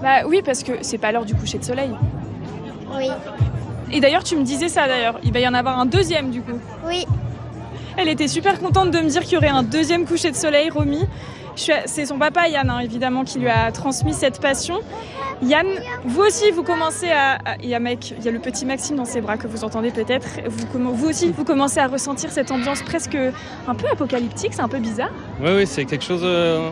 Bah oui, parce que c'est pas l'heure du coucher de soleil. Oui. Et d'ailleurs, tu me disais ça d'ailleurs, il va y en avoir un deuxième du coup. Oui. Elle était super contente de me dire qu'il y aurait un deuxième coucher de soleil, Romy. C'est son papa Yann, évidemment, qui lui a transmis cette passion. Yann, vous aussi, vous commencez il y a le petit Maxime dans ses bras que vous entendez peut-être. Vous aussi, vous commencez à ressentir cette ambiance presque un peu apocalyptique, c'est un peu bizarre. Oui, c'est quelque chose...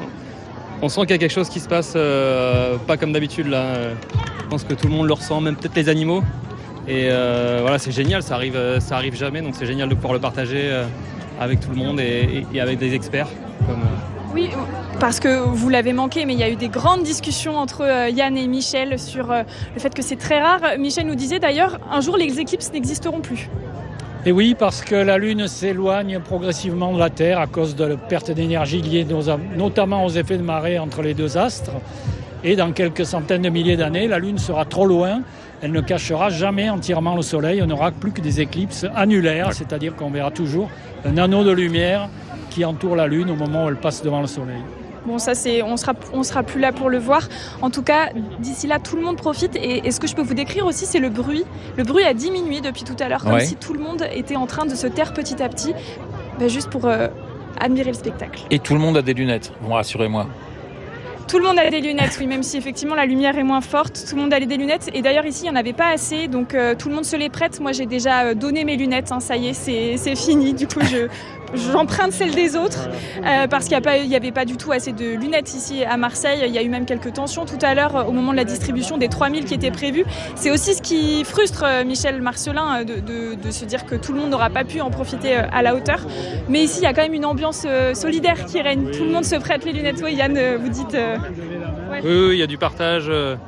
on sent qu'il y a quelque chose qui se passe pas comme d'habitude là. Je pense que tout le monde le ressent, même peut-être les animaux. Et voilà, c'est génial, ça arrive jamais, donc c'est génial de pouvoir le partager avec tout le monde et avec des experts. Oui, parce que vous l'avez manqué, mais il y a eu des grandes discussions entre Yann et Michel sur le fait que c'est très rare. Michel nous disait d'ailleurs, un jour les éclipses n'existeront plus. Et oui, parce que la Lune s'éloigne progressivement de la Terre à cause de la perte d'énergie liée notamment aux effets de marée entre les deux astres. Et dans quelques centaines de milliers d'années, la Lune sera trop loin. Elle ne cachera jamais entièrement le Soleil. On n'aura plus que des éclipses annulaires, c'est-à-dire qu'on verra toujours un anneau de lumière qui entoure la Lune au moment où elle passe devant le Soleil. Bon, ça on sera plus là pour le voir. En tout cas, d'ici là, tout le monde profite. Et ce que je peux vous décrire aussi, c'est le bruit. Le bruit a diminué depuis tout à l'heure, comme si tout le monde était en train de se taire petit à petit, juste pour admirer le spectacle. Et tout le monde a des lunettes, bon, rassurez-moi. Tout le monde a des lunettes, oui, même si effectivement la lumière est moins forte, tout le monde a des lunettes. Et d'ailleurs ici, il n'y en avait pas assez, donc tout le monde se les prête. Moi, j'ai déjà donné mes lunettes, ça y est, c'est fini. Du coup, j'emprunte celles des autres parce qu'il n'y avait pas du tout assez de lunettes ici à Marseille. Il y a eu même quelques tensions tout à l'heure au moment de la distribution des 3000 qui étaient prévus. C'est aussi ce qui frustre Michel Marcelin de se dire que tout le monde n'aura pas pu en profiter à la hauteur. Mais ici, il y a quand même une ambiance solidaire qui règne. Tout le monde se prête les lunettes. Oui, Yann, vous dites... Oui, il y a du partage.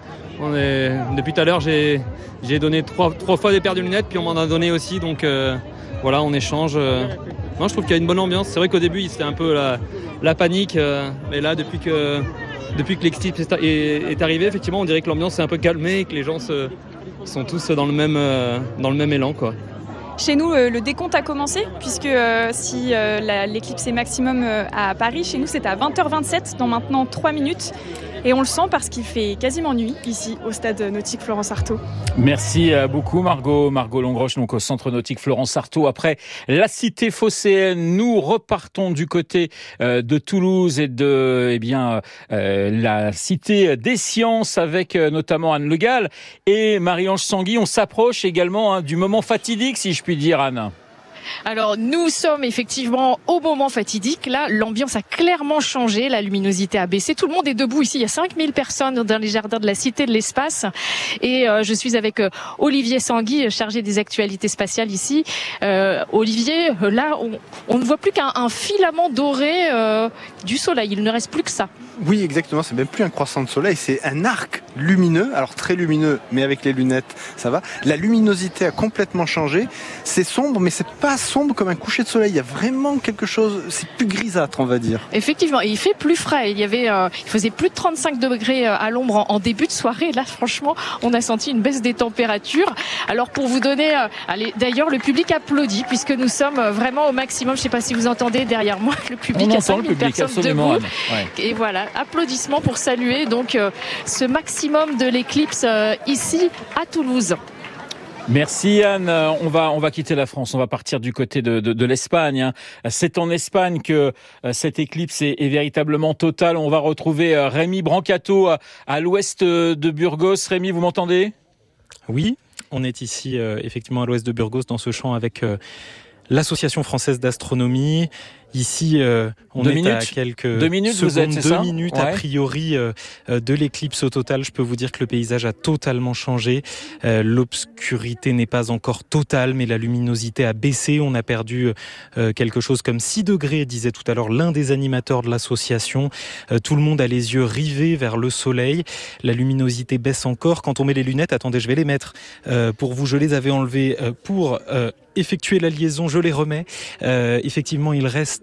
Depuis tout à l'heure, j'ai donné trois fois des paires de lunettes, puis on m'en a donné aussi. Donc voilà, on échange. Non, je trouve qu'il y a une bonne ambiance. C'est vrai qu'au début, c'était un peu la panique. Mais là, depuis que l'éclipse est arrivé, effectivement, on dirait que l'ambiance s'est un peu calmée et que les gens sont tous dans le même élan, quoi. Chez nous, le décompte a commencé, puisque si l'éclipse est maximum à Paris, chez nous c'est à 20h27, dans maintenant 3 minutes. Et on le sent parce qu'il fait quasiment nuit ici au stade nautique Florence Artaud. Merci beaucoup Margot Longroche, donc au centre nautique Florence Artaud. Après la cité phocéenne, nous repartons du côté de Toulouse et de la cité des sciences avec notamment Anne Le Gall et Marie-Ange Sanguy. On s'approche également du moment fatidique, si je puis dire, Anne. Alors, nous sommes effectivement au moment fatidique. Là, l'ambiance a clairement changé. La luminosité a baissé. Tout le monde est debout ici. Il y a 5000 personnes dans les jardins de la Cité de l'Espace. Et je suis avec Olivier Sanguy, chargé des actualités spatiales ici. Olivier, là, on ne voit plus qu'un filament doré du soleil. Il ne reste plus que ça. Oui, exactement. C'est même plus un croissant de soleil. C'est un arc lumineux. Alors, très lumineux, mais avec les lunettes, ça va. La luminosité a complètement changé. C'est sombre, mais c'est pas sombre comme un coucher de soleil. Il y a vraiment quelque chose, c'est plus grisâtre, on va dire. Effectivement, et il fait plus frais. Il faisait plus de 35 degrés à l'ombre en début de soirée. Là, franchement, on a senti une baisse des températures. Alors, pour vous donner, d'ailleurs, le public applaudit puisque nous sommes vraiment au maximum. Je sais pas si vous entendez derrière moi, le public a 5000 personnes debout. Ouais. Et voilà, applaudissements pour saluer donc ce maximum de l'éclipse ici à Toulouse. Merci Anne. On va quitter la France. On va partir du côté de l'Espagne. C'est en Espagne que cette éclipse est véritablement totale. On va retrouver Rémi Brancato à l'ouest de Burgos. Rémi, vous m'entendez ? Oui, on est ici effectivement à l'ouest de Burgos dans ce champ avec l'Association française d'astronomie. Ici, on est à quelques 2 minutes, secondes, vous êtes, c'est 2 ça minutes a priori de l'éclipse au total. Je peux vous dire que le paysage a totalement changé. L'obscurité n'est pas encore totale, mais la luminosité a baissé. On a perdu quelque chose comme 6 degrés, disait tout à l'heure l'un des animateurs de l'association. Tout le monde a les yeux rivés vers le soleil. La luminosité baisse encore. Quand on met les lunettes, attendez, je vais les mettre pour vous. Je les avais enlevées pour effectuer la liaison. Je les remets. Effectivement, il reste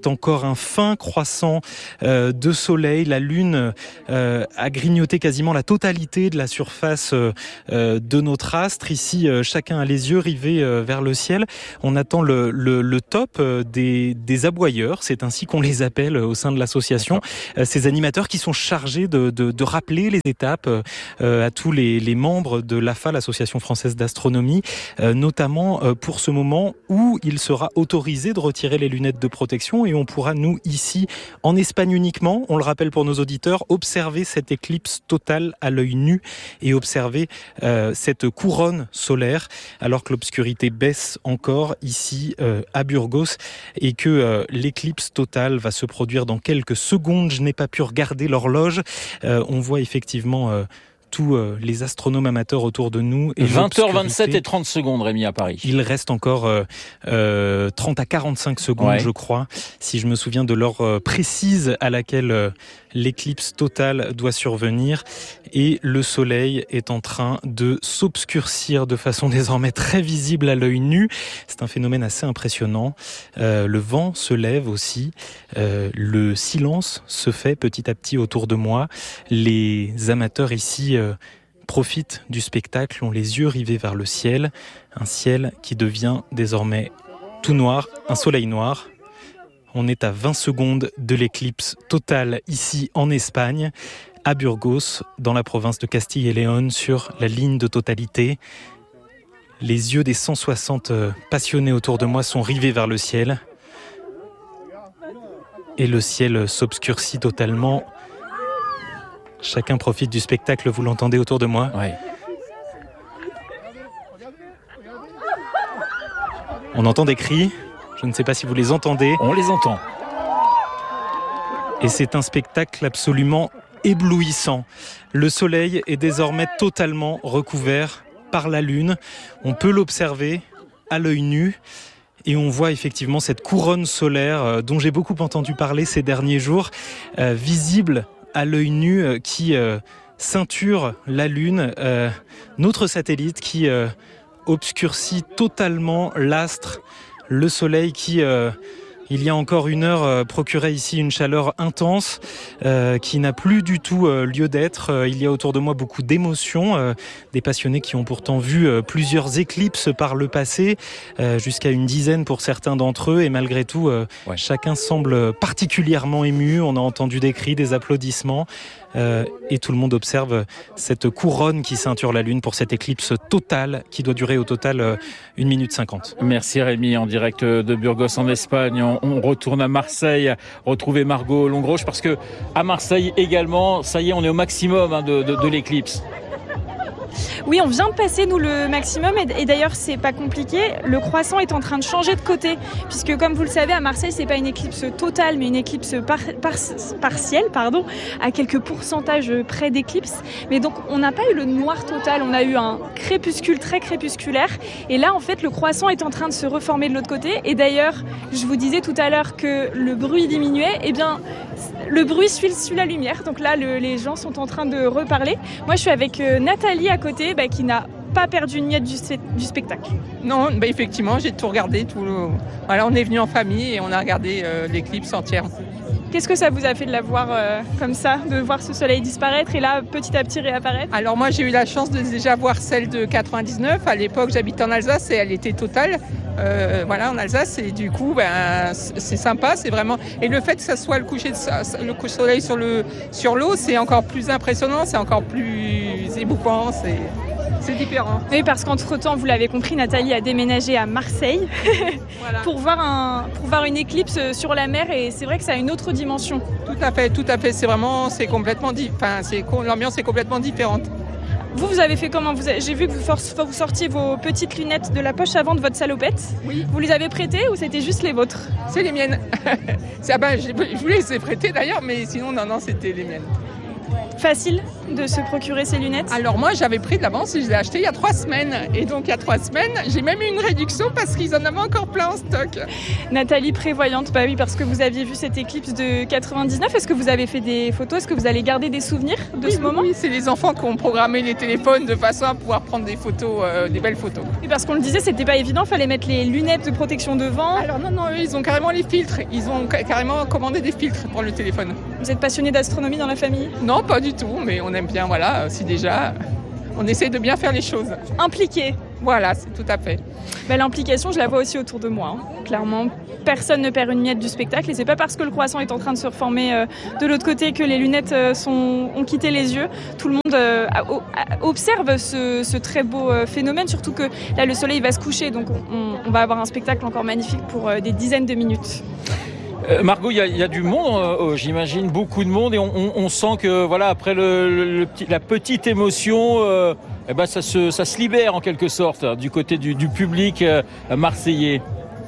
reste encore un fin croissant de soleil. La lune a grignoté quasiment la totalité de la surface de notre astre. Ici, chacun a les yeux rivés vers le ciel. On attend le top des aboyeurs, c'est ainsi qu'on les appelle au sein de l'association. Ces animateurs qui sont chargés de rappeler les étapes à tous les membres de l'AFA, l'Association française d'astronomie, notamment pour ce moment où il sera autorisé de retirer les lunettes de protection et on pourra, nous, ici, en Espagne uniquement, on le rappelle pour nos auditeurs, observer cette éclipse totale à l'œil nu et observer cette couronne solaire alors que l'obscurité baisse encore ici à Burgos et que l'éclipse totale va se produire dans quelques secondes. Je n'ai pas pu regarder l'horloge. On voit effectivement tous les astronomes amateurs autour de nous. Et 20h27 et 30 secondes, Rémi, à Paris. Il reste encore 30 à 45 secondes, je crois, si je me souviens de l'heure précise à laquelle l'éclipse totale doit survenir. Et le soleil est en train de s'obscurcir de façon désormais très visible à l'œil nu. C'est un phénomène assez impressionnant. Le vent se lève aussi. Le silence se fait petit à petit autour de moi. Les amateurs ici profitent du spectacle, ont les yeux rivés vers le ciel. Un ciel qui devient désormais tout noir, un soleil noir. On est à 20 secondes de l'éclipse totale ici en Espagne, à Burgos, dans la province de Castille et Léon, sur la ligne de totalité. Les yeux des 160 passionnés autour de moi sont rivés vers le ciel. Et le ciel s'obscurcit totalement. Chacun profite du spectacle, vous l'entendez autour de moi ? Oui. On entend des cris. Je ne sais pas si vous les entendez. On les entend. Et c'est un spectacle absolument éblouissant. Le soleil est désormais totalement recouvert par la lune. On peut l'observer à l'œil nu. Et on voit effectivement cette couronne solaire dont j'ai beaucoup entendu parler ces derniers jours, visible à l'œil nu, qui ceinture la Lune, notre satellite qui obscurcit totalement l'astre. Le soleil qui, il y a encore une heure, procurait ici une chaleur intense qui n'a plus du tout lieu d'être. Il y a autour de moi beaucoup d'émotions, des passionnés qui ont pourtant vu plusieurs éclipses par le passé, jusqu'à une dizaine pour certains d'entre eux, et malgré tout, chacun semble particulièrement ému. On a entendu des cris, des applaudissements, et tout le monde observe cette couronne qui ceinture la Lune pour cette éclipse totale qui doit durer au total 1 minute 50. Merci Rémi, en direct de Burgos en Espagne. On retourne à Marseille, retrouver Margot Longroche, parce que à Marseille également, ça y est, on est au maximum de l'éclipse. Oui, on vient de passer, nous, le maximum, et d'ailleurs, c'est pas compliqué. Le croissant est en train de changer de côté, puisque, comme vous le savez, à Marseille, c'est pas une éclipse totale, mais une éclipse partielle, à quelques pourcentages près d'éclipse. Mais donc, on n'a pas eu le noir total, on a eu un crépuscule très crépusculaire. Et là, en fait, le croissant est en train de se reformer de l'autre côté. Et d'ailleurs, je vous disais tout à l'heure que le bruit diminuait. Eh bien, le bruit suit la lumière. Donc là, les gens sont en train de reparler. Moi, je suis avec Nathalie à côté, qui n'a pas perdu une miette du spectacle. Non, effectivement, j'ai tout regardé. Voilà, on est venu en famille et on a regardé l'éclipse entière. Qu'est-ce que ça vous a fait de la voir comme ça, de voir ce soleil disparaître et là, petit à petit, réapparaître ? Alors moi, j'ai eu la chance de déjà voir celle de 99. À l'époque, j'habitais en Alsace et elle était totale. En Alsace, et du coup, c'est sympa, c'est vraiment. Et le fait que ça soit le coucher de soleil sur l'eau, c'est encore plus impressionnant, c'est encore plus ébouquant, c'est différent. Oui, parce qu'entre-temps, vous l'avez compris, Nathalie a déménagé à Marseille voilà. pour voir une éclipse sur la mer, et c'est vrai que ça a une autre dimension. Tout à fait. C'est complètement l'ambiance est complètement différente. Vous avez fait comment ? J'ai vu que vous sortiez vos petites lunettes de la poche avant de votre salopette. Oui. Vous les avez prêtées ou c'était juste les vôtres ? C'est les miennes. Je vous les ai prêtées d'ailleurs, mais sinon, non, c'était les miennes. Facile de se procurer ces lunettes? Alors moi, j'avais pris de l'avance et je les ai achetées il y a 3 semaines. Et donc il y a 3 semaines, j'ai même eu une réduction parce qu'ils en avaient encore plein en stock. Nathalie, prévoyante, bah oui, parce que vous aviez vu cette éclipse de 99. Est-ce que vous avez fait des photos? Est-ce que vous allez garder des souvenirs de ce moment? Oui, c'est les enfants qui ont programmé les téléphones de façon à pouvoir prendre des photos, des belles photos. Et parce qu'on le disait, c'était pas évident, fallait mettre les lunettes de protection devant. Alors non, eux, ils ont carrément les filtres. Ils ont carrément commandé des filtres pour le téléphone. Vous êtes passionné d'astronomie dans la famille? Non, pas du tout, mais on aime bien, voilà, si déjà, on essaie de bien faire les choses. Impliqué. Voilà, c'est tout à fait. Bah, l'implication, je la vois aussi autour de moi. Clairement, personne ne perd une miette du spectacle et c'est pas parce que le croissant est en train de se reformer de l'autre côté que les lunettes ont quitté les yeux. Tout le monde observe ce très beau phénomène, surtout que là, le soleil va se coucher, donc on va avoir un spectacle encore magnifique pour des dizaines de minutes. Margot, il y a du monde, j'imagine, beaucoup de monde, et on sent que voilà, après la petite émotion, ça se libère en quelque sorte du côté du public marseillais.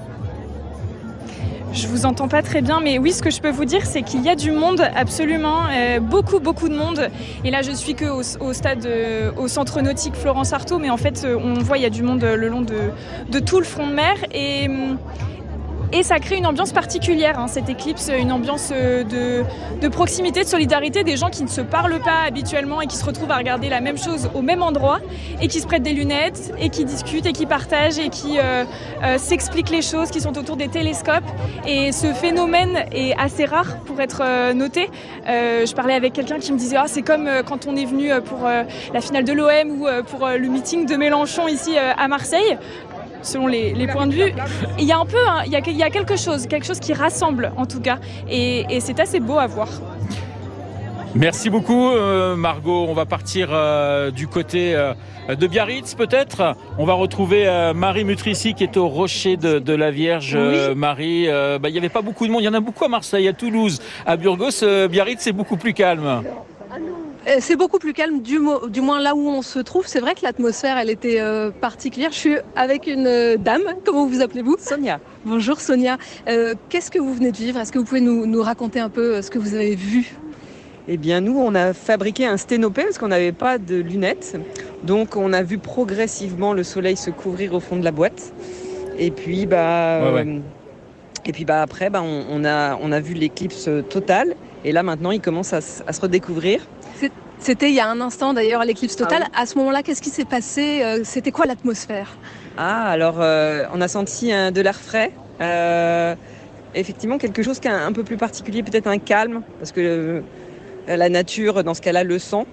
Je vous entends pas très bien, mais oui, ce que je peux vous dire, c'est qu'il y a du monde, absolument, beaucoup de monde. Et là, je suis que au stade, au centre nautique Florence Artaud, mais en fait, on voit, il y a du monde le long de tout le front de mer et ça crée une ambiance particulière, cette éclipse, une ambiance de proximité, de solidarité, des gens qui ne se parlent pas habituellement et qui se retrouvent à regarder la même chose au même endroit et qui se prêtent des lunettes et qui discutent et qui partagent et qui s'expliquent les choses, qui sont autour des télescopes. Et ce phénomène est assez rare pour être noté. Je parlais avec quelqu'un qui me disait c'est comme quand on est venu pour la finale de l'OM ou pour le meeting de Mélenchon ici à Marseille. Selon les points de vue, il y a un peu, il y a quelque chose qui rassemble en tout cas, et c'est assez beau à voir. Merci beaucoup Margot, on va partir du côté de Biarritz peut-être. On va retrouver Marie Mutrici qui est au Rocher de la Vierge. Oui. Marie, il n'y avait pas beaucoup de monde, il y en a beaucoup à Marseille, à Toulouse, à Burgos. Biarritz c'est beaucoup plus calme. C'est beaucoup plus calme, du moins là où on se trouve. C'est vrai que l'atmosphère, elle était particulière. Je suis avec une dame. Comment vous appelez-vous? Sonia. Bonjour Sonia. Qu'est-ce que vous venez de vivre? Est-ce que vous pouvez nous raconter un peu ce que vous avez vu? Eh bien, nous, on a fabriqué un sténopé parce qu'on n'avait pas de lunettes. Donc, on a vu progressivement le soleil se couvrir au fond de la boîte. Et puis, après, on a vu l'éclipse totale. Et là, maintenant, il commence à se redécouvrir. C'était il y a un instant d'ailleurs l'éclipse totale. À ce moment-là, qu'est-ce qui s'est passé? C'était quoi l'atmosphère? Alors on a senti de l'air frais. Effectivement, quelque chose qui est un peu plus particulier, peut-être un calme, parce que la nature, dans ce cas-là, le sent.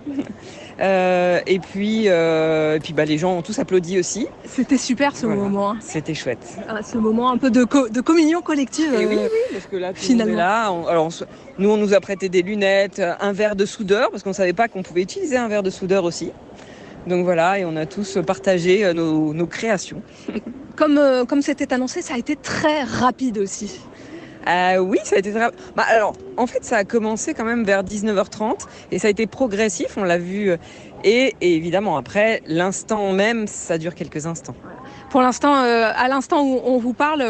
Et puis les gens ont tous applaudi aussi. C'était super ce moment. C'était chouette. Ce moment un peu de communion collective. Et oui, parce que là, finalement. Nous, on nous a prêté des lunettes, un verre de soudeur, parce qu'on ne savait pas qu'on pouvait utiliser un verre de soudeur aussi. Donc voilà, et on a tous partagé nos créations. Comme c'était annoncé, ça a été très rapide aussi. Oui, ça a été très... alors, en fait, ça a commencé quand même vers 19h30 et ça a été progressif, on l'a vu. Et évidemment, après, l'instant même, ça dure quelques instants. Pour l'instant, à l'instant où on vous parle,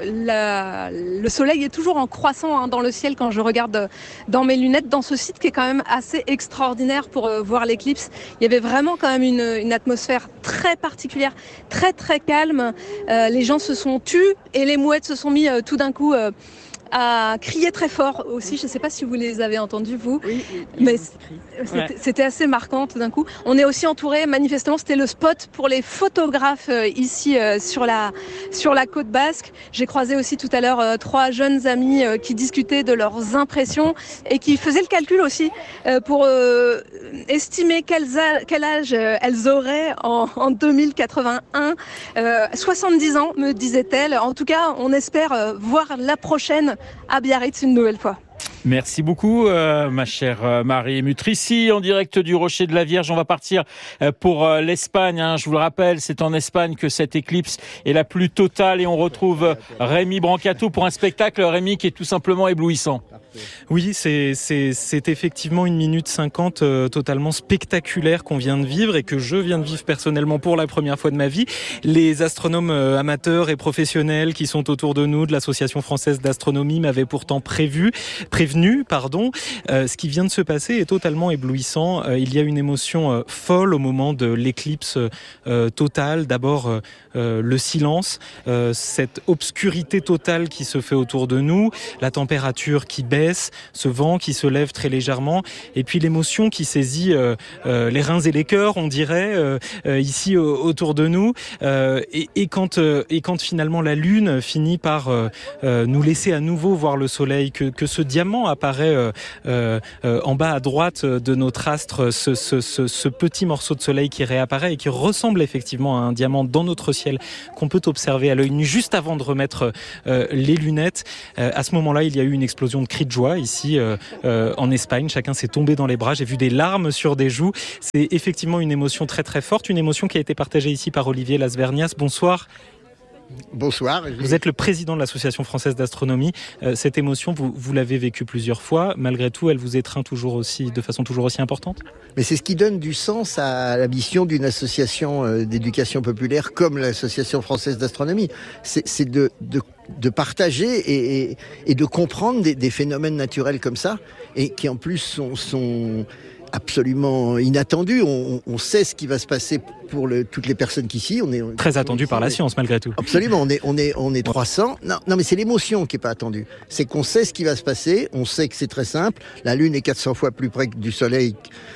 le soleil est toujours en croissant dans le ciel quand je regarde dans mes lunettes, dans ce site qui est quand même assez extraordinaire pour voir l'éclipse. Il y avait vraiment quand même une atmosphère très particulière, très très calme. Les gens se sont tus et les mouettes se sont mis tout d'un coup à crier très fort aussi. Je ne sais pas si vous les avez entendus, vous. Oui, mais c'était assez marquant tout d'un coup. On est aussi entouré, manifestement, c'était le spot pour les photographes ici sur la côte basque. J'ai croisé aussi tout à l'heure 3 jeunes amis qui discutaient de leurs impressions et qui faisaient le calcul aussi pour estimer quel âge elles auraient en 2081. 70 ans, me disait-elle. En tout cas, on espère voir la prochaine à Biarritz une nouvelle fois. Merci beaucoup, ma chère Marie Mutrici, en direct du Rocher de la Vierge. On va partir pour l'Espagne. Je vous le rappelle, c'est en Espagne que cette éclipse est la plus totale et on retrouve Rémi Brancato pour un spectacle, Rémi, qui est tout simplement éblouissant. Oui, c'est effectivement 1 minute 50 totalement spectaculaire qu'on vient de vivre et que je viens de vivre personnellement pour la première fois de ma vie. Les astronomes amateurs et professionnels qui sont autour de nous, de l'Association française d'astronomie, m'avaient pourtant prévu prévenu, pardon. Ce qui vient de se passer est totalement éblouissant. Il y a une émotion folle au moment de l'éclipse totale. D'abord, le silence, cette obscurité totale qui se fait autour de nous, la température qui baisse, ce vent qui se lève très légèrement, et puis l'émotion qui saisit les reins et les cœurs, on dirait, ici autour de nous. Et quand finalement la Lune finit par nous laisser à nouveau voir le Soleil, que ce diamant apparaît en bas à droite de notre astre, ce petit morceau de Soleil qui réapparaît et qui ressemble effectivement à un diamant dans notre ciel qu'on peut observer à l'œil nu juste avant de remettre les lunettes. À ce moment-là, il y a eu une explosion de cris de joie ici en Espagne. Chacun s'est tombé dans les bras. J'ai vu des larmes sur des joues. C'est effectivement une émotion très très forte, une émotion qui a été partagée ici par Olivier Lasvernias. Bonsoir. Bonsoir. Vous êtes le président de l'Association française d'astronomie. Cette émotion, vous l'avez vécue plusieurs fois. Malgré tout, elle vous étreint de façon toujours aussi importante ? Mais c'est ce qui donne du sens à la mission d'une association d'éducation populaire comme l'Association française d'astronomie. C'est de partager et de comprendre des phénomènes naturels comme ça, et qui en plus sont absolument inattendu. On sait ce qui va se passer pour toutes les personnes qu'ici. On est très attendu par la science malgré tout. Absolument. On est 300. Non, mais c'est l'émotion qui est pas attendue. C'est qu'on sait ce qui va se passer. On sait que c'est très simple. La Lune est 400 fois plus près du Soleil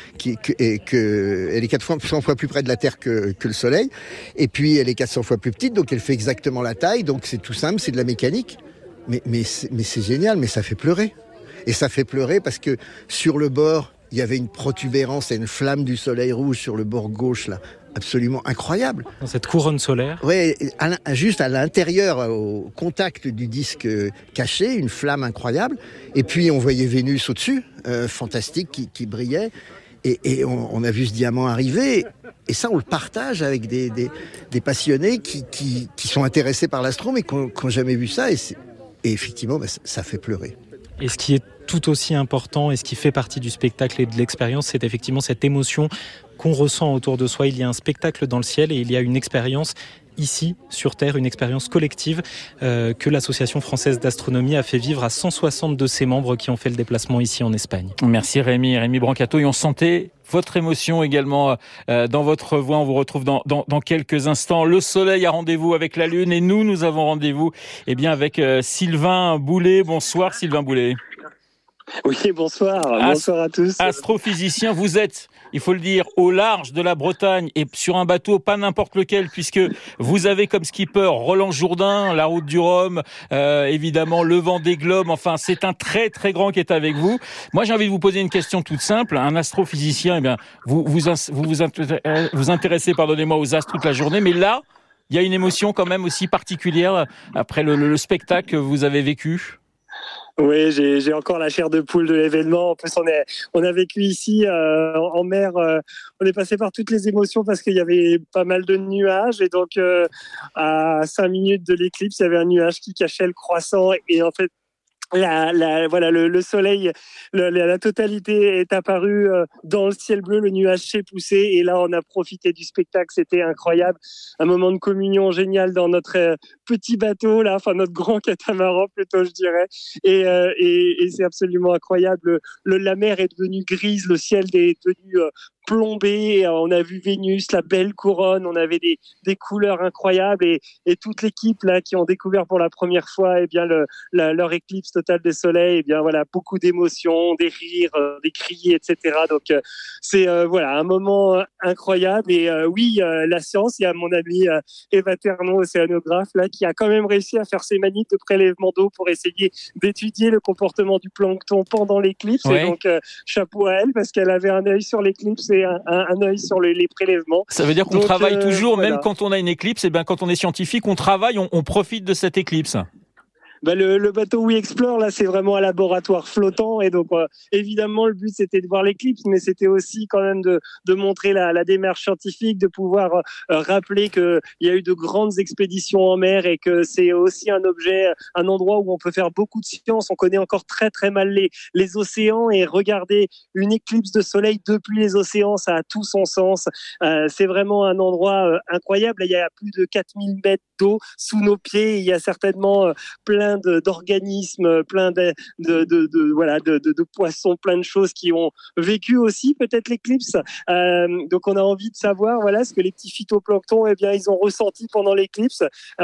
elle est 400 fois plus près de la Terre que le Soleil. Et puis elle est 400 fois plus petite, donc elle fait exactement la taille. Donc c'est tout simple, c'est de la mécanique. Mais c'est génial, mais ça fait pleurer. Et ça fait pleurer parce que sur le bord, il y avait une protubérance et une flamme du soleil rouge sur le bord gauche, là, absolument incroyable. Dans cette couronne solaire. Oui, juste à l'intérieur, au contact du disque caché, une flamme incroyable. Et puis on voyait Vénus au-dessus, fantastique, qui brillait. Et on a vu ce diamant arriver. Et ça, on le partage avec des passionnés qui sont intéressés par l'astro, mais qui n'ont jamais vu ça. Et effectivement, ça fait pleurer. Et ce qui est tout aussi important et ce qui fait partie du spectacle et de l'expérience, c'est effectivement cette émotion qu'on ressent autour de soi. Il y a un spectacle dans le ciel et il y a une expérience ici, sur Terre, une expérience collective que l'Association française d'astronomie a fait vivre à 160 de ses membres qui ont fait le déplacement ici en Espagne. Merci Rémi Brancato. Et on sentait votre émotion également dans votre voix. On vous retrouve dans quelques instants. Le Soleil a rendez-vous avec la Lune et nous avons rendez-vous avec Sylvain Boulet. Bonsoir Sylvain Boulet. Oui, bonsoir. Bonsoir à tous. Astrophysicien, vous êtes, il faut le dire, au large de la Bretagne et sur un bateau, pas n'importe lequel, puisque vous avez comme skipper Roland Jourdain, la route du Rhum, évidemment le Vendée Globe. Enfin, c'est un très très grand qui est avec vous. Moi, j'ai envie de vous poser une question toute simple. Un astrophysicien, vous intéressez, pardonnez-moi, aux astres toute la journée, mais là, il y a une émotion quand même aussi particulière après le spectacle que vous avez vécu. Oui, j'ai encore la chair de poule de l'événement. En plus, on a vécu ici en mer. On est passé par toutes les émotions parce qu'il y avait pas mal de nuages. Et donc, à 5 minutes de l'éclipse, il y avait un nuage qui cachait le croissant. Et en fait, le soleil, la totalité est apparue dans le ciel bleu, le nuage s'est poussé et là on a profité du spectacle, c'était incroyable, un moment de communion génial dans notre petit bateau là, enfin notre grand catamaran plutôt je dirais, et c'est absolument incroyable. La mer est devenue grise, le ciel est devenu plombé, on a vu Vénus, la belle couronne, on avait des couleurs incroyables et toute l'équipe là qui ont découvert pour la première fois leur éclipse totale des soleils, beaucoup d'émotions, des rires, des cris, etc. Donc c'est un moment incroyable et la science, il y a mon ami Eva Ternon, océanographe là qui a quand même réussi à faire ses manips de prélèvement d'eau pour essayer d'étudier le comportement du plancton pendant l'éclipse. Ouais. Et donc chapeau à elle parce qu'elle avait un œil sur l'éclipse et un œil sur les prélèvements. Ça veut dire qu'on travaille toujours, même quand on a une éclipse, quand on est scientifique, on travaille, on profite de cette éclipse. Le bateau We Explore, là, c'est vraiment un laboratoire flottant. Et donc, évidemment, le but, c'était de voir l'éclipse, mais c'était aussi quand même de montrer la démarche scientifique, de pouvoir rappeler qu'il y a eu de grandes expéditions en mer et que c'est aussi un endroit où on peut faire beaucoup de science. On connaît encore très, très mal les océans et regarder une éclipse de soleil depuis les océans, ça a tout son sens. C'est vraiment un endroit incroyable. Il y a plus de 4000 mètres d'eau sous nos pieds. Il y a certainement plein plein d'organismes, plein de poissons, plein de choses qui ont vécu aussi peut-être l'éclipse. Donc on a envie de savoir ce que les petits phytoplanctons ils ont ressenti pendant l'éclipse.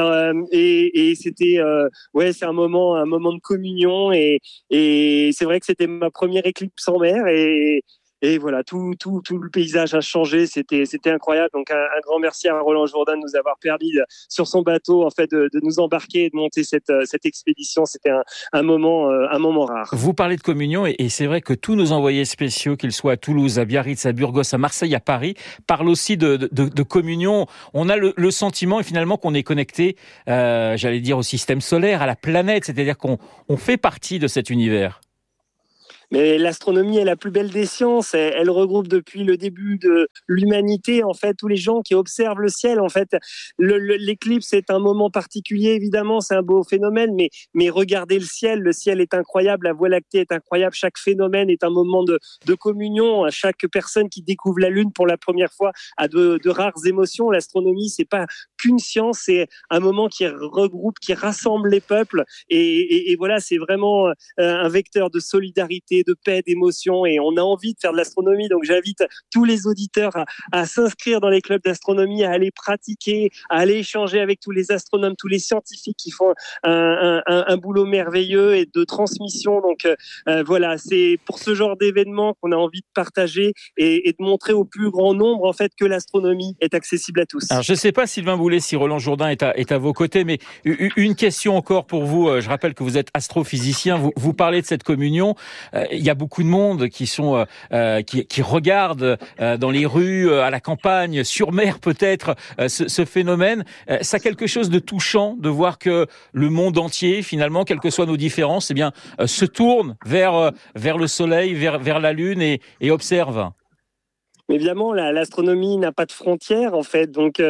Et c'était c'est un moment de communion et c'est vrai que c'était ma première éclipse en mer et voilà, tout le paysage a changé, c'était incroyable. Donc un grand merci à Roland Jourdain de nous avoir permis sur son bateau de nous embarquer et de monter cette expédition. C'était un moment rare. Vous parlez de communion et c'est vrai que tous nos envoyés spéciaux, qu'ils soient à Toulouse, à Biarritz, à Burgos, à Marseille, à Paris, parlent aussi de communion. On a le sentiment finalement qu'on est connecté, j'allais dire au système solaire, à la planète, c'est-à-dire qu'on fait partie de cet univers. Mais l'astronomie est la plus belle des sciences. Elle regroupe depuis le début de l'humanité, tous les gens qui observent le ciel. L'éclipse est un moment particulier, évidemment, c'est un beau phénomène, mais regardez le ciel est incroyable, la Voie lactée est incroyable, chaque phénomène est un moment de communion. Chaque personne qui découvre la Lune pour la première fois a de rares émotions. L'astronomie, c'est pas qu'une science, c'est un moment qui regroupe, qui rassemble les peuples, et voilà, c'est vraiment un vecteur de solidarité, de paix, d'émotion, et on a envie de faire de l'astronomie. Donc j'invite tous les auditeurs à s'inscrire dans les clubs d'astronomie, à aller pratiquer, à aller échanger avec tous les astronomes, tous les scientifiques qui font un boulot merveilleux et de transmission. Donc c'est pour ce genre d'événement qu'on a envie de partager et de montrer au plus grand nombre que l'astronomie est accessible à tous. Alors je ne sais pas, Sylvain Boulet, si Roland Jourdain est à vos côtés, mais une question encore pour vous. Je rappelle que vous êtes astrophysicien, vous parlez de cette communion. Il y a beaucoup de monde qui regardent dans les rues, à la campagne, sur mer peut-être, ce phénomène. Ça a quelque chose de touchant de voir que le monde entier, finalement, quelles que soient nos différences, se tourne vers le soleil, vers la lune et observe. Évidemment, l'astronomie n'a pas de frontières, donc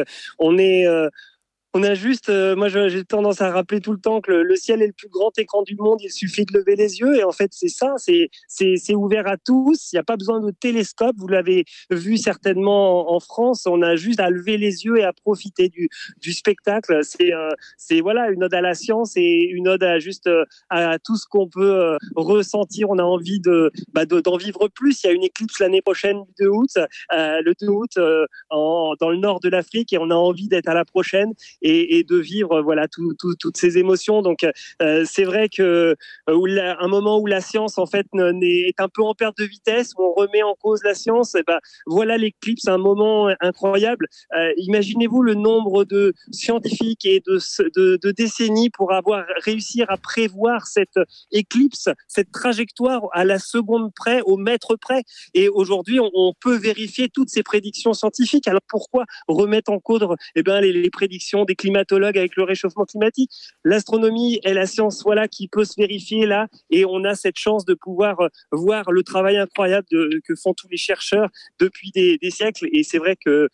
on a juste, moi j'ai tendance à rappeler tout le temps que le ciel est le plus grand écran du monde, il suffit de lever les yeux et c'est ça, c'est ouvert à tous, il n'y a pas besoin de télescope, vous l'avez vu certainement en France, on a juste à lever les yeux et à profiter du spectacle. C'est une ode à la science et une ode à tout ce qu'on peut ressentir. On a envie d'en vivre plus. Il y a une éclipse l'année prochaine, le 2 août dans le nord de l'Afrique, et on a envie d'être à la prochaine et de vivre toutes ces émotions. Donc c'est vrai que un moment où la science est un peu en perte de vitesse, où on remet en cause la science, l'éclipse, un moment incroyable. Imaginez-vous le nombre de scientifiques et de décennies pour réussir à prévoir cette éclipse, cette trajectoire à la seconde près, au mètre près. Et aujourd'hui, on peut vérifier toutes ces prédictions scientifiques. Alors pourquoi remettre en cause les prédictions des climatologues avec le réchauffement climatique? L'astronomie est la science qui peut se vérifier là, et on a cette chance de pouvoir voir le travail incroyable que font tous les chercheurs depuis des siècles. Et c'est vrai que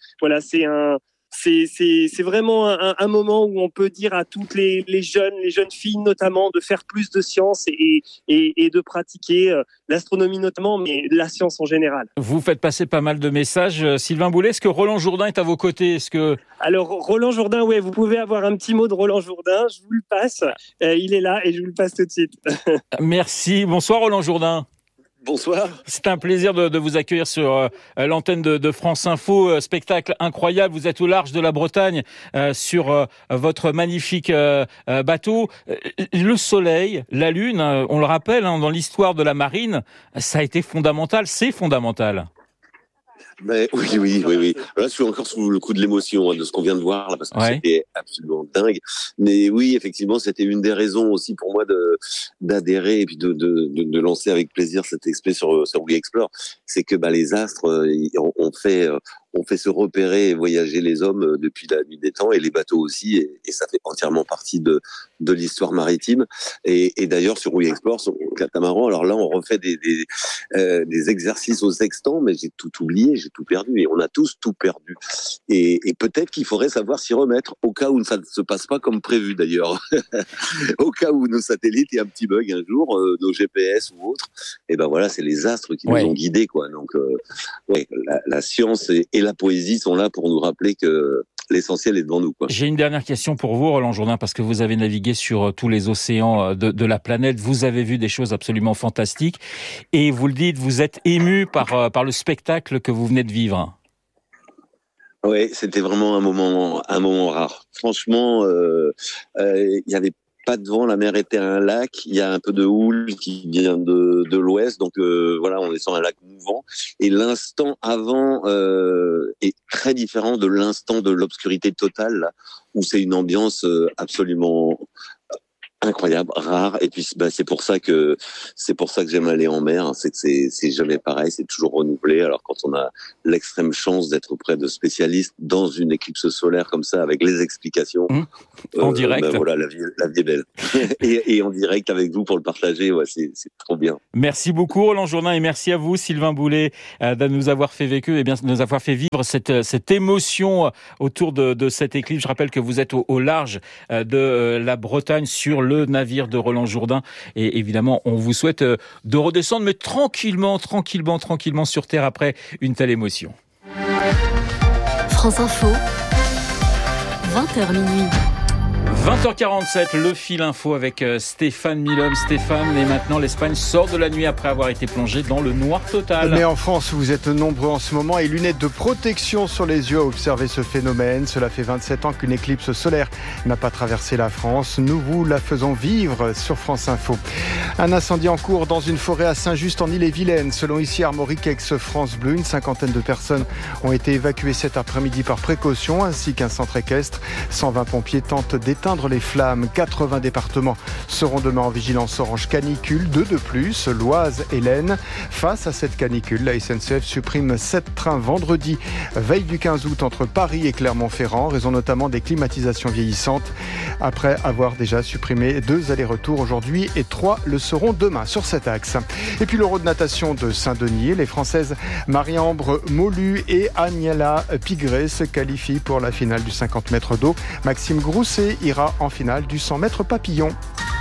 c'est vraiment un moment où on peut dire à toutes les jeunes filles notamment, de faire plus de science et de pratiquer l'astronomie notamment, mais la science en général. Vous faites passer pas mal de messages. Sylvain Boulet, est-ce que Roland Jourdain est à vos côtés? Alors Roland Jourdain, vous pouvez avoir un petit mot de Roland Jourdain, je vous le passe. Il est là et je vous le passe tout de suite. Merci. Bonsoir Roland Jourdain. Bonsoir. C'est un plaisir de vous accueillir sur l'antenne de France Info. Spectacle incroyable. Vous êtes au large de la Bretagne sur votre magnifique bateau. Le soleil, la lune, on le rappelle, dans l'histoire de la marine, ça a été fondamental. C'est fondamental. Mais oui. Là, je suis encore sous le coup de l'émotion de ce qu'on vient de voir là, parce que c'était absolument dingue. Mais oui, effectivement, c'était une des raisons aussi pour moi d'adhérer et puis de lancer avec plaisir cette expé sur We Explore. C'est que les astres on fait se repérer et voyager les hommes depuis la nuit des temps, et les bateaux aussi, et ça fait entièrement partie de l'histoire maritime. Et d'ailleurs, sur We Explore, sur le catamaran, alors là, on refait des exercices au sextant, mais j'ai tout oublié, j'ai tout perdu, et on a tous tout perdu. Et peut-être qu'il faudrait savoir s'y remettre, au cas où ça ne se passe pas comme prévu d'ailleurs. Au cas où nos satellites, il y a un petit bug un jour, nos GPS ou autres, et c'est les astres qui nous ont guidés, quoi. Donc, la science et la poésie sont là pour nous rappeler que l'essentiel est devant nous, quoi. J'ai une dernière question pour vous, Roland Jourdain, parce que vous avez navigué sur tous les océans de la planète. Vous avez vu des choses absolument fantastiques. Et vous le dites, vous êtes ému par le spectacle que vous venez de vivre. Oui, c'était vraiment un moment rare. Franchement, il y avait pas de vent, la mer était un lac. Il y a un peu de houle qui vient de l'ouest, donc voilà, on est sur un lac mouvant. Et l'instant avant est très différent de l'instant de l'obscurité totale, là, où c'est une ambiance absolument incroyable, rare. Et puis c'est pour ça que j'aime aller en mer, hein. C'est que c'est jamais pareil, c'est toujours renouvelé. Alors quand on a l'extrême chance d'être près de spécialistes dans une éclipse solaire comme ça, avec les explications, en direct, voilà, la vie est belle. et en direct avec vous pour le partager, ouais, c'est trop bien. Merci beaucoup, Roland Jourdain, et merci à vous, Sylvain Boulet, de nous avoir fait nous avoir fait vivre cette émotion autour de cette éclipse. Je rappelle que vous êtes au large de la Bretagne sur le navire de Roland Jourdain, et évidemment on vous souhaite de redescendre, mais tranquillement sur terre après une telle émotion. France Info, 20h minuit. 20h47, le fil info avec Stéphane Milhomme. Stéphane, et maintenant l'Espagne sort de la nuit après avoir été plongée dans le noir total. Mais en France, vous êtes nombreux en ce moment et lunettes de protection sur les yeux à observer ce phénomène. Cela fait 27 ans qu'une éclipse solaire n'a pas traversé la France. Nous vous la faisons vivre sur France Info. Un incendie en cours dans une forêt à Saint-Just en Ille-et-Vilaine. Selon ici Armorique France Bleu, une cinquantaine de personnes ont été évacuées cet après-midi par précaution, ainsi qu'un centre équestre. 120 pompiers tentent d'éteindre les flammes. 80 départements seront demain en vigilance orange canicule, 2 de plus, l'Oise et l'Aisne. Face à cette canicule, la SNCF supprime 7 trains vendredi, veille du 15 août entre Paris et Clermont-Ferrand, raison notamment des climatisations vieillissantes, après avoir déjà supprimé 2 allers-retours aujourd'hui et 3 le seront demain sur cet axe. Et puis l'Euro de natation de Saint-Denis, les Françaises Marie-Ambre Molu et Agnella Pigré se qualifient pour la finale du 50 mètres d'eau. Maxime Grousset ira en finale du 100 mètres papillon.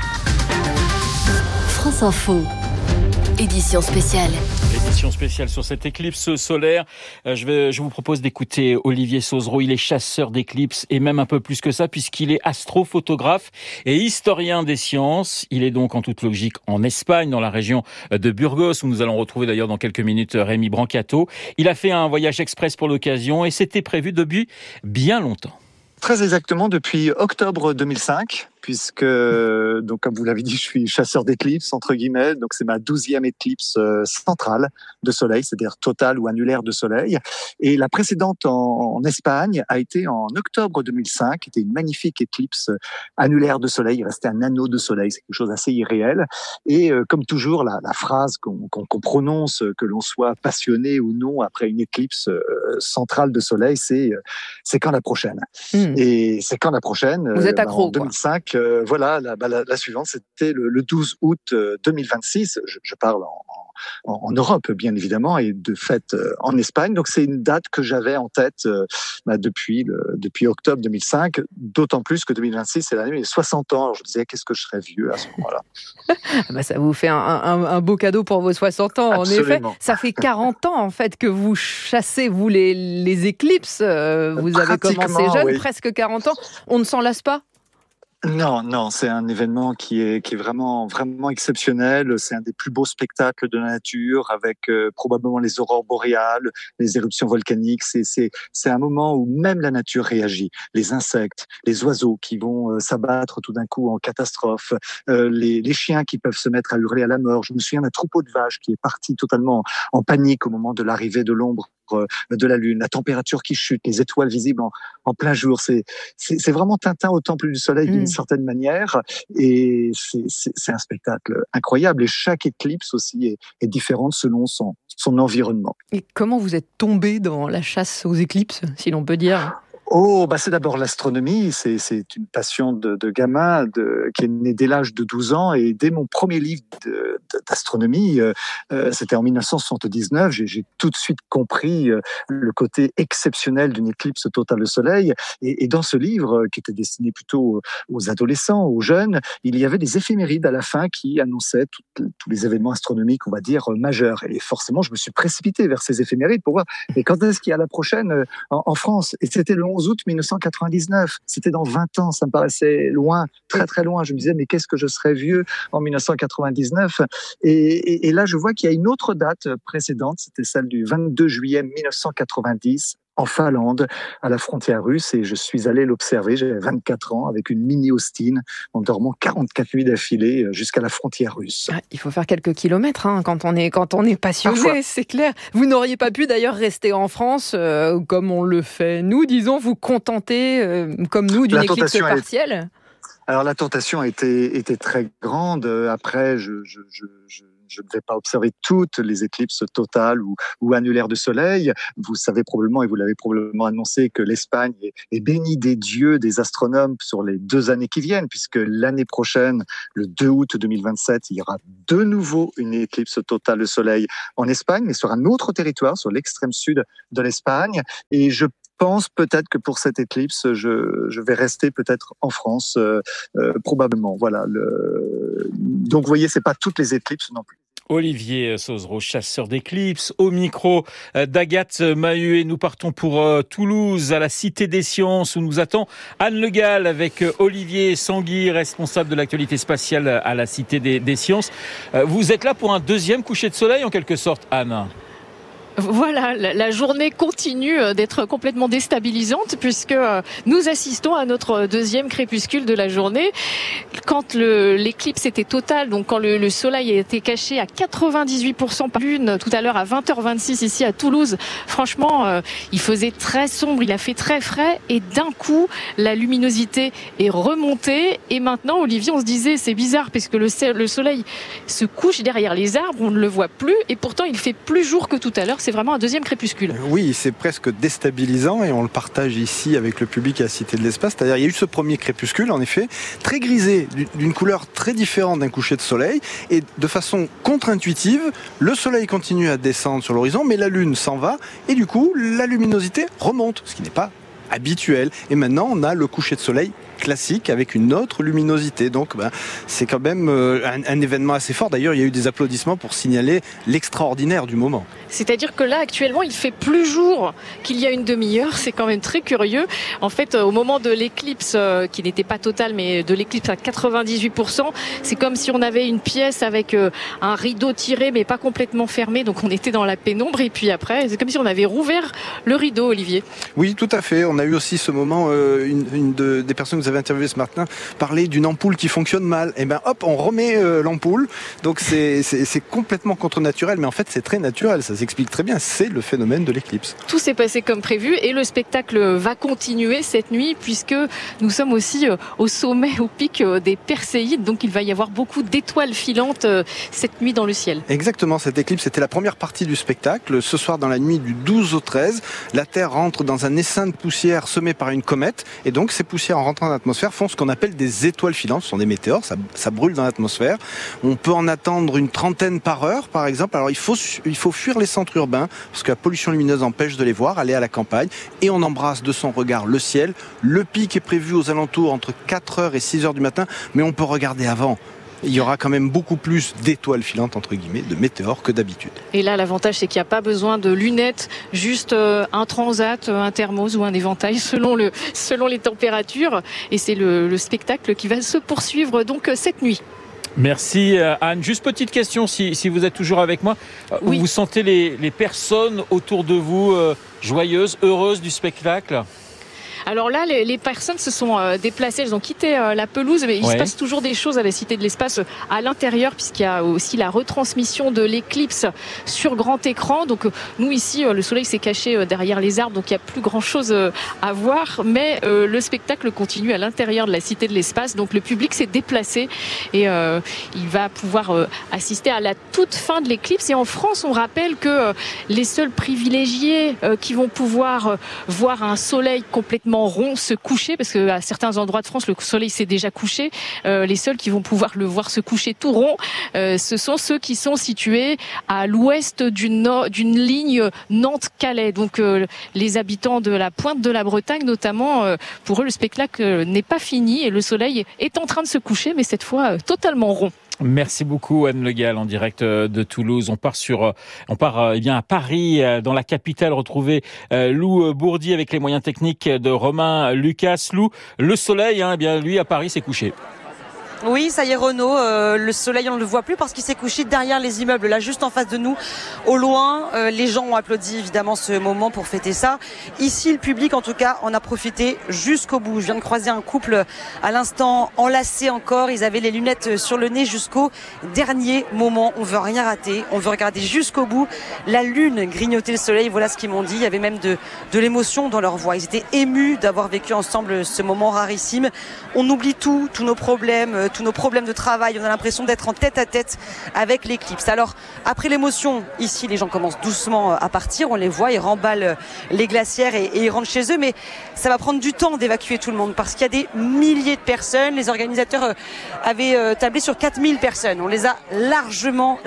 France Info, édition spéciale. Édition spéciale sur cette éclipse solaire. Je vous propose d'écouter Olivier Sauzereau. Il est chasseur d'éclipses et même un peu plus que ça puisqu'il est astrophotographe et historien des sciences. Il est donc en toute logique en Espagne, dans la région de Burgos, où nous allons retrouver d'ailleurs dans quelques minutes Rémi Brancato. Il a fait un voyage express pour l'occasion et c'était prévu depuis bien longtemps. Très exactement depuis octobre 2005, puisque, donc, comme vous l'avez dit, je suis chasseur d'éclipses, entre guillemets, donc c'est ma 12e éclipse centrale de soleil, c'est-à-dire totale ou annulaire de soleil. Et la précédente en Espagne a été en octobre 2005, qui était une magnifique éclipse annulaire de soleil, il restait un anneau de soleil, c'est quelque chose d'assez irréel. Et comme toujours, la phrase qu'on prononce, que l'on soit passionné ou non après une éclipse centrale de soleil, c'est quand la prochaine. Et c'est quand la prochaine. Vous êtes accro, en 2005, voilà, la suivante, c'était le 12 août 2026. Je parle en Europe, bien évidemment, et de fait en Espagne. Donc c'est une date que j'avais en tête depuis octobre 2005, d'autant plus que 2026, c'est l'année des 60 ans. Alors je me disais, qu'est-ce que je serais vieux à ce moment-là. Ça vous fait un beau cadeau pour vos 60 ans. Absolument. En effet, ça fait 40 ans en fait que vous chassez, vous, les éclipses. Vous avez commencé jeune, oui. Presque 40 ans. On ne s'en lasse pas? Non, c'est un événement qui est vraiment exceptionnel. C'est un des plus beaux spectacles de la nature, avec probablement les aurores boréales, les éruptions volcaniques. C'est un moment où même la nature réagit. Les insectes, les oiseaux qui vont s'abattre tout d'un coup en catastrophe, les chiens qui peuvent se mettre à hurler à la mort. Je me souviens d'un troupeau de vaches qui est parti totalement en panique au moment de l'arrivée de l'ombre de la Lune, la température qui chute, les étoiles visibles en plein jour. C'est vraiment Tintin au temple du soleil d'une certaine manière, et c'est un spectacle incroyable. Et chaque éclipse aussi est différente selon son environnement. Et comment vous êtes tombé dans la chasse aux éclipses, si l'on peut dire ? C'est d'abord l'astronomie. C'est une passion de gamin qui est née dès l'âge de 12 ans. Et dès mon premier livre d'astronomie, c'était en 1979, j'ai tout de suite compris le côté exceptionnel d'une éclipse totale de soleil. Et dans ce livre, qui était destiné plutôt aux adolescents, aux jeunes, il y avait des éphémérides à la fin qui annonçaient tous les événements astronomiques, on va dire, majeurs. Et forcément, je me suis précipité vers ces éphémérides pour voir, mais quand est-ce qu'il y a la prochaine en France? Et c'était le 11 11 août 1999. C'était dans 20 ans, ça me paraissait loin, très très loin. Je me disais, mais qu'est-ce que je serais vieux en 1999 ? Et là, je vois qu'il y a une autre date précédente, c'était celle du 22 juillet 1990. En Finlande, à la frontière russe, et je suis allé l'observer, j'avais 24 ans, avec une mini Austin, en dormant 44 nuits d'affilée jusqu'à la frontière russe. Il faut faire quelques kilomètres quand on est passionné, parfois. C'est clair. Vous n'auriez pas pu d'ailleurs rester en France, comme on le fait nous, disons, vous contenter, comme nous, d'une éclipse partielle. Alors la tentation était très grande. Après, je ne vais pas observer toutes les éclipses totales ou annulaires de soleil. Vous savez probablement, et vous l'avez probablement annoncé, que l'Espagne est bénie des dieux, des astronomes sur les 2 années qui viennent, puisque l'année prochaine, le 2 août 2027, il y aura de nouveau une éclipse totale de soleil en Espagne, mais sur un autre territoire, sur l'extrême sud de l'Espagne. Et je pense peut-être que pour cette éclipse, je vais rester peut-être en France, probablement. Voilà. Donc, vous voyez, c'est pas toutes les éclipses non plus. Olivier Sauzereau, chasseur d'éclipses, au micro d'Agathe Mahuet. Nous partons pour Toulouse, à la Cité des Sciences, où nous attend Anne Le Gall avec Olivier Sanguy, responsable de l'actualité spatiale à la Cité des Sciences. Vous êtes là pour un deuxième coucher de soleil, en quelque sorte, Anne ? Voilà, la journée continue d'être complètement déstabilisante puisque nous assistons à notre deuxième crépuscule de la journée. Quand l'éclipse était totale, donc quand le soleil a été caché à 98% par lune, tout à l'heure à 20h26 ici à Toulouse, franchement, il faisait très sombre, il a fait très frais et d'un coup, la luminosité est remontée. Et maintenant, Olivier, on se disait, c'est bizarre puisque le soleil se couche derrière les arbres, on ne le voit plus et pourtant il fait plus jour que tout à l'heure. C'est vraiment un deuxième crépuscule. Oui, c'est presque déstabilisant et on le partage ici avec le public à la Cité de l'Espace. C'est-à-dire, il y a eu ce premier crépuscule, en effet, très grisé, d'une couleur très différente d'un coucher de soleil. Et de façon contre-intuitive, le soleil continue à descendre sur l'horizon, mais la lune s'en va. Et du coup, la luminosité remonte, ce qui n'est pas habituel. Et maintenant, on a le coucher de soleil classique avec une autre luminosité. Donc c'est quand même un événement assez fort. D'ailleurs, il y a eu des applaudissements pour signaler l'extraordinaire du moment. C'est-à-dire que là, actuellement, il fait plus jour qu'il y a une demi-heure. C'est quand même très curieux. En fait, au moment de l'éclipse, qui n'était pas totale, mais de l'éclipse à 98%, c'est comme si on avait une pièce avec un rideau tiré, mais pas complètement fermé. Donc on était dans la pénombre. Et puis après, c'est comme si on avait rouvert le rideau, Olivier. Oui, tout à fait. On a eu aussi ce moment, des personnes que vous avez interviewées ce matin, parler d'une ampoule qui fonctionne mal. Et ben hop, on remet l'ampoule. Donc c'est complètement contre-naturel, mais en fait c'est très naturel. Ça s'explique très bien. C'est le phénomène de l'éclipse. Tout s'est passé comme prévu et le spectacle va continuer cette nuit puisque nous sommes aussi au sommet, au pic des Perséides. Donc il va y avoir beaucoup d'étoiles filantes cette nuit dans le ciel. Exactement. Cette éclipse, c'était la première partie du spectacle. Ce soir, dans la nuit du 12 au 13, la Terre rentre dans un essaim de poussière semé par une comète. Et donc ces poussières, en rentrant dans l'atmosphère, font ce qu'on appelle des étoiles filantes. Ce sont des météores. Ça brûle dans l'atmosphère. On peut en attendre une 30aine par heure, par exemple. Alors il faut fuir les centres urbains parce que la pollution lumineuse empêche de les voir, aller à la campagne et on embrasse de son regard le ciel. Le pic est prévu aux alentours entre 4h et 6h du matin, mais on peut regarder avant. Il y aura quand même beaucoup plus d'étoiles filantes, entre guillemets, de météores que d'habitude. Et là, l'avantage, c'est qu'il n'y a pas besoin de lunettes, juste un transat, un thermos ou un éventail selon les températures. Et c'est le spectacle qui va se poursuivre donc cette nuit. Merci Anne. Juste petite question, si vous êtes toujours avec moi. Oui. Vous sentez les personnes autour de vous joyeuses, heureuses du spectacle ? Alors là, les personnes se sont déplacées, elles ont quitté la pelouse, mais il se passe toujours des choses à la Cité de l'Espace à l'intérieur, puisqu'il y a aussi la retransmission de l'éclipse sur grand écran. Donc nous ici, le soleil s'est caché derrière les arbres, donc il n'y a plus grand-chose à voir, mais le spectacle continue à l'intérieur de la Cité de l'Espace. Donc le public s'est déplacé et il va pouvoir assister à la toute fin de l'éclipse. Et en France, on rappelle que les seuls privilégiés qui vont pouvoir voir un soleil complètement rond se coucher, parce qu'à certains endroits de France le soleil s'est déjà couché, les seuls qui vont pouvoir le voir se coucher tout rond, ce sont ceux qui sont situés à l'ouest d'une ligne Nantes-Calais. Donc les habitants de la pointe de la Bretagne notamment, pour eux le spectacle n'est pas fini et le soleil est en train de se coucher, mais cette fois totalement rond. Merci beaucoup Anne Le Gall en direct de Toulouse. On part à Paris, dans la capitale, retrouver Lou Bourdi avec les moyens techniques de Romain Lucas. Lou, le soleil, lui à Paris s'est couché. Oui, ça y est Renaud, le soleil on ne le voit plus parce qu'il s'est couché derrière les immeubles, là juste en face de nous, au loin. Les gens ont applaudi évidemment ce moment pour fêter ça. Ici, le public en tout cas en a profité jusqu'au bout. Je viens de croiser un couple à l'instant, enlacé encore. Ils avaient les lunettes sur le nez jusqu'au dernier moment. On veut rien rater, on veut regarder jusqu'au bout. La lune grignotait le soleil, voilà ce qu'ils m'ont dit. Il y avait même de l'émotion dans leur voix. Ils étaient émus d'avoir vécu ensemble ce moment rarissime. On oublie tous nos problèmes, tous nos problèmes de travail, on a l'impression d'être en tête à tête avec l'éclipse. Alors après l'émotion, ici les gens commencent doucement à partir, on les voit, ils remballent les glacières et ils rentrent chez eux, mais ça va prendre du temps d'évacuer tout le monde parce qu'il y a des milliers de personnes. Les organisateurs avaient tablé sur 4000 personnes, on les a largement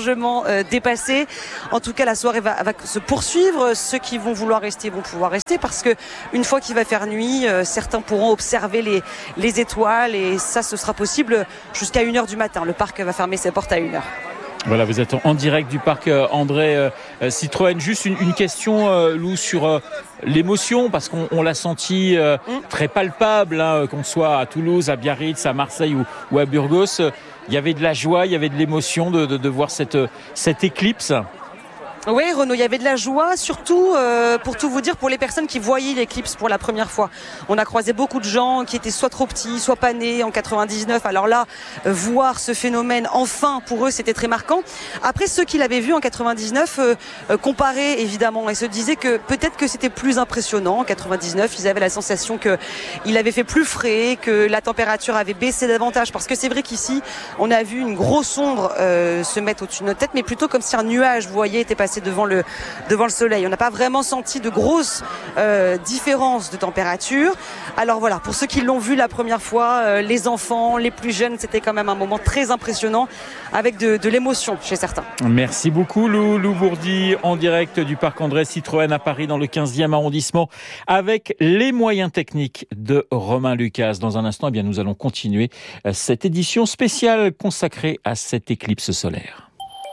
dépassés. En tout cas la soirée va se poursuivre, ceux qui vont vouloir rester vont pouvoir rester parce que une fois qu'il va faire nuit, certains pourront observer les étoiles et ça ce sera possible jusqu'à 1h du matin. Le parc va fermer ses portes à 1h. Voilà, vous êtes en direct du parc André Citroën. Juste une question, Lou, sur l'émotion, parce qu'on l'a senti très palpable, qu'on soit à Toulouse, à Biarritz, à Marseille ou à Burgos. Il y avait de la joie, il y avait de l'émotion de voir cette éclipse. Oui Renaud, il y avait de la joie, surtout pour tout vous dire, pour les personnes qui voyaient l'éclipse pour la première fois. On a croisé beaucoup de gens qui étaient soit trop petits, soit pas nés en 99. Alors là, voir ce phénomène, enfin, pour eux, c'était très marquant. Après, ceux qui l'avaient vu en 99 comparaient évidemment et se disaient que peut-être que c'était plus impressionnant. En 99, ils avaient la sensation qu'il avait fait plus frais, que la température avait baissé davantage. Parce que c'est vrai qu'ici, on a vu une grosse ombre se mettre au-dessus de notre tête, mais plutôt comme si un nuage, vous voyez, était passé devant le soleil. On n'a pas vraiment senti de grosses différences de température. Alors voilà, pour ceux qui l'ont vu la première fois, les enfants, les plus jeunes, c'était quand même un moment très impressionnant avec de l'émotion chez certains. Merci beaucoup Lou Bourdi en direct du parc André Citroën à Paris dans le 15e arrondissement avec les moyens techniques de Romain Lucas. Dans un instant, nous allons continuer cette édition spéciale consacrée à cette éclipse solaire.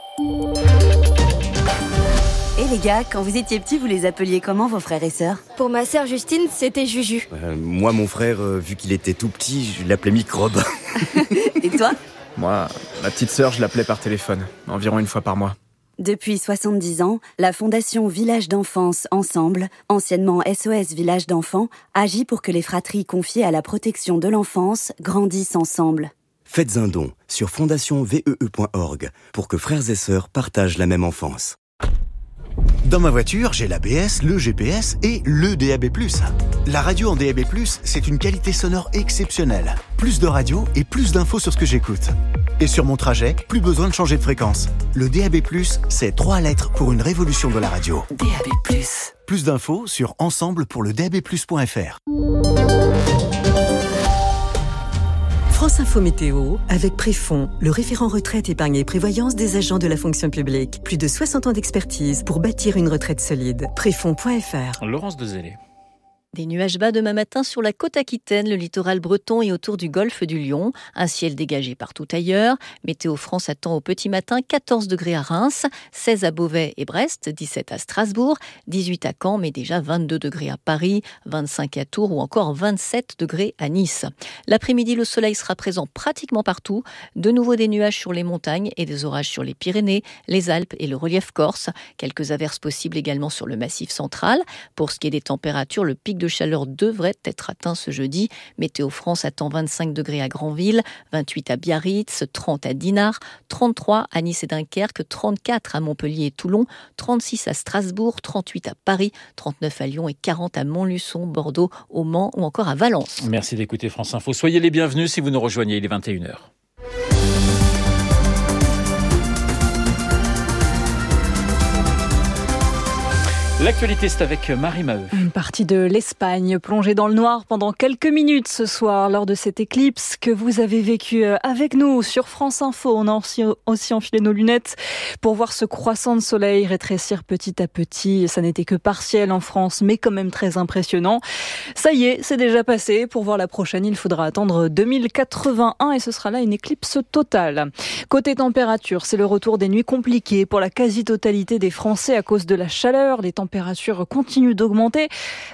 Et les gars, quand vous étiez petits, vous les appeliez comment vos frères et sœurs ? Pour ma sœur Justine, c'était Juju. Moi, mon frère, vu qu'il était tout petit, je l'appelais Microbe. Et toi ? Moi, ma petite sœur, je l'appelais par téléphone, environ une fois par mois. Depuis 70 ans, la Fondation Village d'Enfance Ensemble, anciennement SOS Village d'Enfants, agit pour que les fratries confiées à la protection de l'enfance grandissent ensemble. Faites un don sur fondationvee.org pour que frères et sœurs partagent la même enfance. Dans ma voiture, j'ai l'ABS, le GPS et le DAB+. La radio en DAB+, c'est une qualité sonore exceptionnelle. Plus de radio et plus d'infos sur ce que j'écoute. Et sur mon trajet, plus besoin de changer de fréquence. Le DAB+, c'est 3 lettres pour une révolution de la radio. DAB+. Plus d'infos sur ensemble-pour-le-DAB+.fr. France Info Météo, avec Préfond, le référent retraite, épargne et prévoyance des agents de la fonction publique. Plus de 60 ans d'expertise pour bâtir une retraite solide. Préfond.fr. Laurence Dezellé. Des nuages bas demain matin sur la côte aquitaine, le littoral breton et autour du golfe du Lion. Un ciel dégagé partout ailleurs. Météo France attend au petit matin 14 degrés à Reims, 16 à Beauvais et Brest, 17 à Strasbourg, 18 à Caen, mais déjà 22 degrés à Paris, 25 à Tours ou encore 27 degrés à Nice. L'après-midi, le soleil sera présent pratiquement partout. De nouveau des nuages sur les montagnes et des orages sur les Pyrénées, les Alpes et le relief corse. Quelques averses possibles également sur le massif central. Pour ce qui est des températures, le pic de chaleur devrait être atteint ce jeudi. Météo France attend 25 degrés à Granville, 28 à Biarritz, 30 à Dinard, 33 à Nice et Dunkerque, 34 à Montpellier et Toulon, 36 à Strasbourg, 38 à Paris, 39 à Lyon et 40 à Montluçon, Bordeaux, au Mans ou encore à Valence. Merci d'écouter France Info. Soyez les bienvenus si vous nous rejoignez, il est 21h. L'actualité, c'est avec Marie Maheu. Une partie de l'Espagne plongée dans le noir pendant quelques minutes ce soir lors de cette éclipse que vous avez vécue avec nous sur France Info. On a aussi enfilé nos lunettes pour voir ce croissant de soleil rétrécir petit à petit. Ça n'était que partiel en France, mais quand même très impressionnant. Ça y est, c'est déjà passé. Pour voir la prochaine, il faudra attendre 2081 et ce sera là une éclipse totale. Côté température, c'est le retour des nuits compliquées pour la quasi-totalité des Français à cause de la chaleur. Les températures continuent d'augmenter.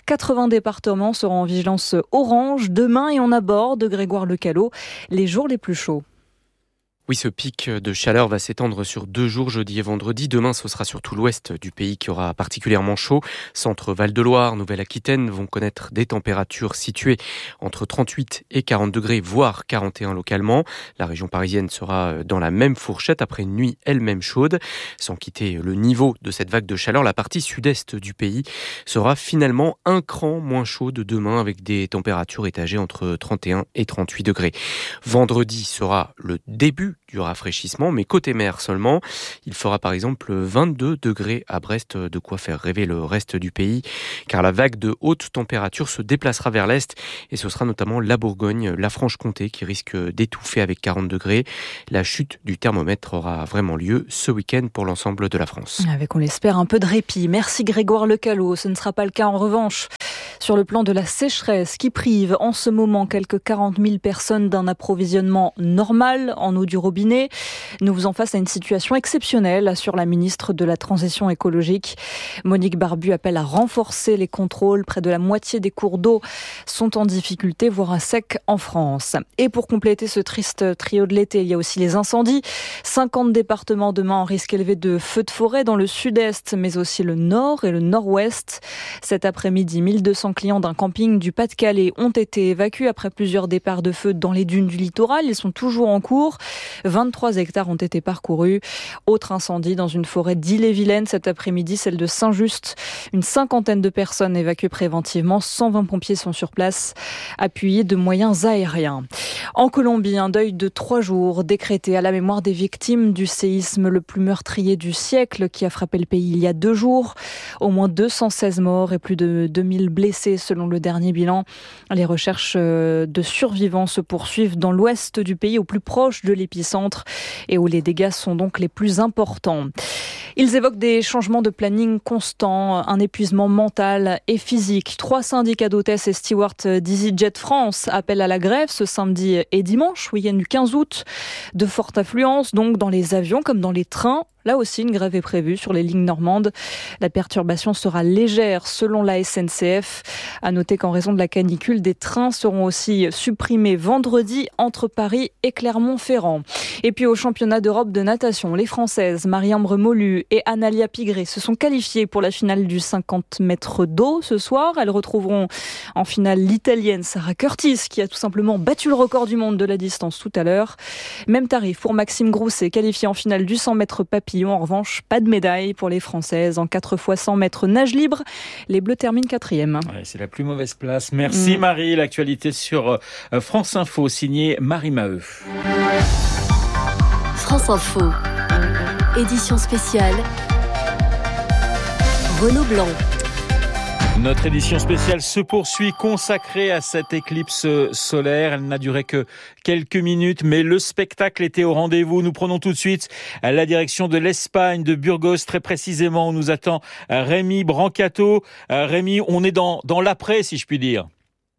80 départements seront en vigilance orange demain et on aborde, Grégoire Lecalot, les jours les plus chauds. Oui, ce pic de chaleur va s'étendre sur 2 jours, jeudi et vendredi. Demain, ce sera surtout l'ouest du pays qui aura particulièrement chaud. Centre Val-de-Loire, Nouvelle-Aquitaine vont connaître des températures situées entre 38 et 40 degrés, voire 41 localement. La région parisienne sera dans la même fourchette après une nuit elle-même chaude. Sans quitter le niveau de cette vague de chaleur, la partie sud-est du pays sera finalement un cran moins chaude demain avec des températures étagées entre 31 et 38 degrés. Vendredi sera le début du rafraîchissement, mais côté mer seulement. Il fera par exemple 22 degrés à Brest, de quoi faire rêver le reste du pays, car la vague de haute température se déplacera vers l'est et ce sera notamment la Bourgogne, la Franche-Comté qui risque d'étouffer avec 40 degrés. La chute du thermomètre aura vraiment lieu ce week-end pour l'ensemble de la France. Avec, on l'espère, un peu de répit. Merci Grégoire Lecalot. Ce ne sera pas le cas en revanche sur le plan de la sécheresse qui prive en ce moment quelques 40 000 personnes d'un approvisionnement normal en eau du robinet. Nous faisons face à une situation exceptionnelle, assure la ministre de la Transition écologique. Monique Barbu appelle à renforcer les contrôles. Près de la moitié des cours d'eau sont en difficulté, voire à sec en France. Et pour compléter ce triste trio de l'été, il y a aussi les incendies. 50 départements demain en risque élevé de feux de forêt dans le sud-est, mais aussi le nord et le nord-ouest. Cet après-midi, 1200 clients d'un camping du Pas-de-Calais ont été évacués après plusieurs départs de feu dans les dunes du littoral. Ils sont toujours en cours. 23 hectares ont été parcourus. Autre incendie dans une forêt d'Ille-et-Vilaine cet après-midi, celle de Saint-Just. Une 50aine de personnes évacuées préventivement. 120 pompiers sont sur place, appuyés de moyens aériens. En Colombie, un deuil de 3 jours décrété à la mémoire des victimes du séisme le plus meurtrier du siècle qui a frappé le pays il y a 2 jours. Au moins 216 morts et plus de 2000 blessés selon le dernier bilan. Les recherches de survivants se poursuivent dans l'ouest du pays, au plus proche de l'épicentre et où les dégâts sont donc les plus importants. Ils évoquent des changements de planning constants, un épuisement mental et physique. 3 syndicats d'hôtesses et stewards d'EasyJet France appellent à la grève ce samedi et dimanche, week-end du 15 août. De fortes affluences donc dans les avions comme dans les trains. Là aussi, une grève est prévue sur les lignes normandes. La perturbation sera légère selon la SNCF. À noter qu'en raison de la canicule, des trains seront aussi supprimés vendredi entre Paris et Clermont-Ferrand. Et puis au championnat d'Europe de natation, les Françaises Marie-Ambre Molu et Analia Pigré se sont qualifiées pour la finale du 50 mètres d'eau ce soir. Elles retrouveront en finale l'Italienne Sarah Curtis qui a tout simplement battu le record du monde de la distance tout à l'heure. Même tarif pour Maxime Grousset, qualifié en finale du 100 mètres papillon. En revanche, pas de médaille pour les Françaises. En 4 x 100 mètres nage libre, les Bleus terminent 4e. Ouais, c'est la plus mauvaise place. Merci Marie. L'actualité sur France Info, signée Marie Maheu. France Info, édition spéciale, Renaud Blanc. Notre édition spéciale se poursuit, consacrée à cette éclipse solaire. Elle n'a duré que quelques minutes, mais le spectacle était au rendez-vous. Nous prenons tout de suite la direction de l'Espagne, de Burgos, très précisément, où nous attend Rémi Brancato. Rémi, on est dans l'après, si je puis dire.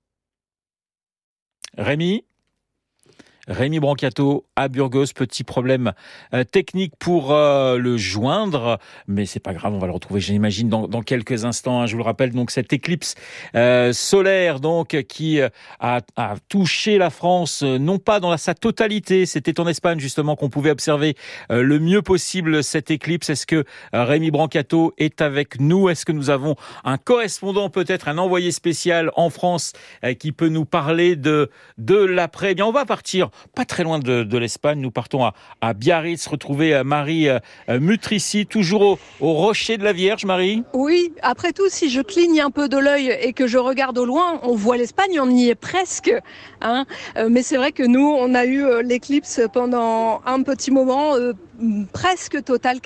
Rémi Brancato à Burgos, petit problème technique pour le joindre, mais c'est pas grave, on va le retrouver, j'imagine, dans quelques instants. Je vous le rappelle, donc cette éclipse solaire, donc qui a touché la France, non pas dans sa totalité. C'était en Espagne justement qu'on pouvait observer le mieux possible cette éclipse. Est-ce que Rémi Brancato est avec nous? Est-ce que nous avons un correspondant, peut-être un envoyé spécial en France qui peut nous parler de l'après? Eh bien, on va partir pas très loin de l'Espagne. Nous partons à Biarritz, retrouver Marie Mutrici, toujours au rocher de la Vierge, Marie. Oui, après tout, si je cligne un peu de l'œil et que je regarde au loin, on voit l'Espagne, on y est presque. Hein. Mais c'est vrai que nous, on a eu l'éclipse pendant un petit moment, presque total,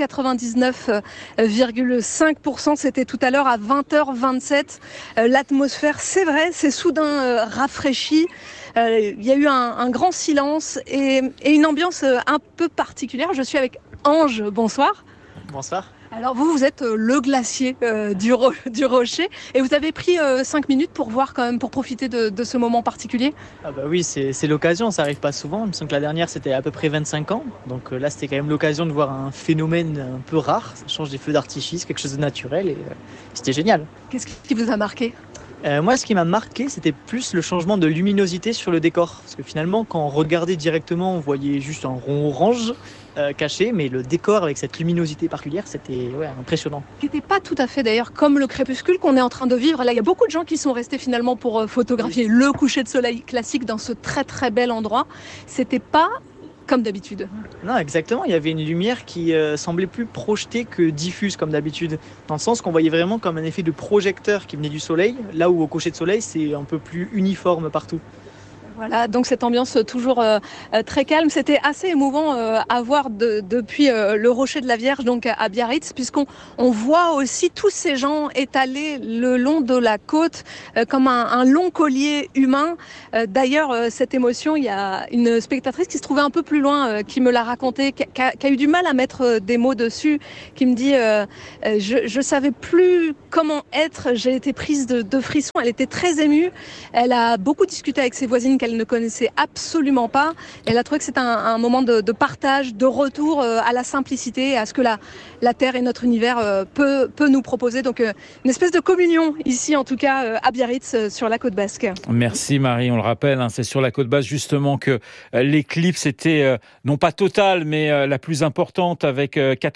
99,5%. C'était tout à l'heure à 20h27. L'atmosphère, c'est vrai, c'est soudain rafraîchi. Il y a eu un grand silence et une ambiance un peu particulière. Je suis avec Ange. Bonsoir. Bonsoir. Alors vous êtes le glacier du rocher et vous avez pris 5 minutes pour voir quand même, pour profiter de ce moment particulier. Ah bah oui, c'est l'occasion, ça arrive pas souvent. Il me semble que la dernière c'était à peu près 25 ans. Donc là c'était quand même l'occasion de voir un phénomène un peu rare. Ça change des feux d'artifice, quelque chose de naturel et c'était génial. Qu'est-ce qui vous a marqué ? Moi, ce qui m'a marqué, c'était plus le changement de luminosité sur le décor. Parce que finalement, quand on regardait directement, on voyait juste un rond orange caché, mais le décor avec cette luminosité particulière, c'était impressionnant. Qui n'était pas tout à fait d'ailleurs comme le crépuscule qu'on est en train de vivre. Là, il y a beaucoup de gens qui sont restés finalement pour photographier le coucher de soleil classique dans ce très très bel endroit. C'était pas comme d'habitude. Non, exactement. Il y avait une lumière qui semblait plus projetée que diffuse comme d'habitude. Dans le sens qu'on voyait vraiment comme un effet de projecteur qui venait du soleil, là où au coucher de soleil, c'est un peu plus uniforme partout. Voilà, donc cette ambiance toujours très calme. C'était assez émouvant à voir depuis le rocher de la Vierge, donc à Biarritz, puisqu'on voit aussi tous ces gens étalés le long de la côte comme un long collier humain. D'ailleurs, cette émotion, il y a une spectatrice qui se trouvait un peu plus loin, qui me l'a raconté, qui a eu du mal à mettre des mots dessus, qui me dit je savais plus comment être, j'ai été prise de frissons. Elle était très émue. Elle a beaucoup discuté avec ses voisines qu'elle ne connaissait absolument pas. Elle a trouvé que c'était un moment de partage, de retour à la simplicité, à ce que la Terre et notre univers peut nous proposer. Donc une espèce de communion ici, en tout cas à Biarritz, sur la côte basque. Merci Marie, on le rappelle, c'est sur la côte basque justement que l'éclipse était non pas totale, mais la plus importante avec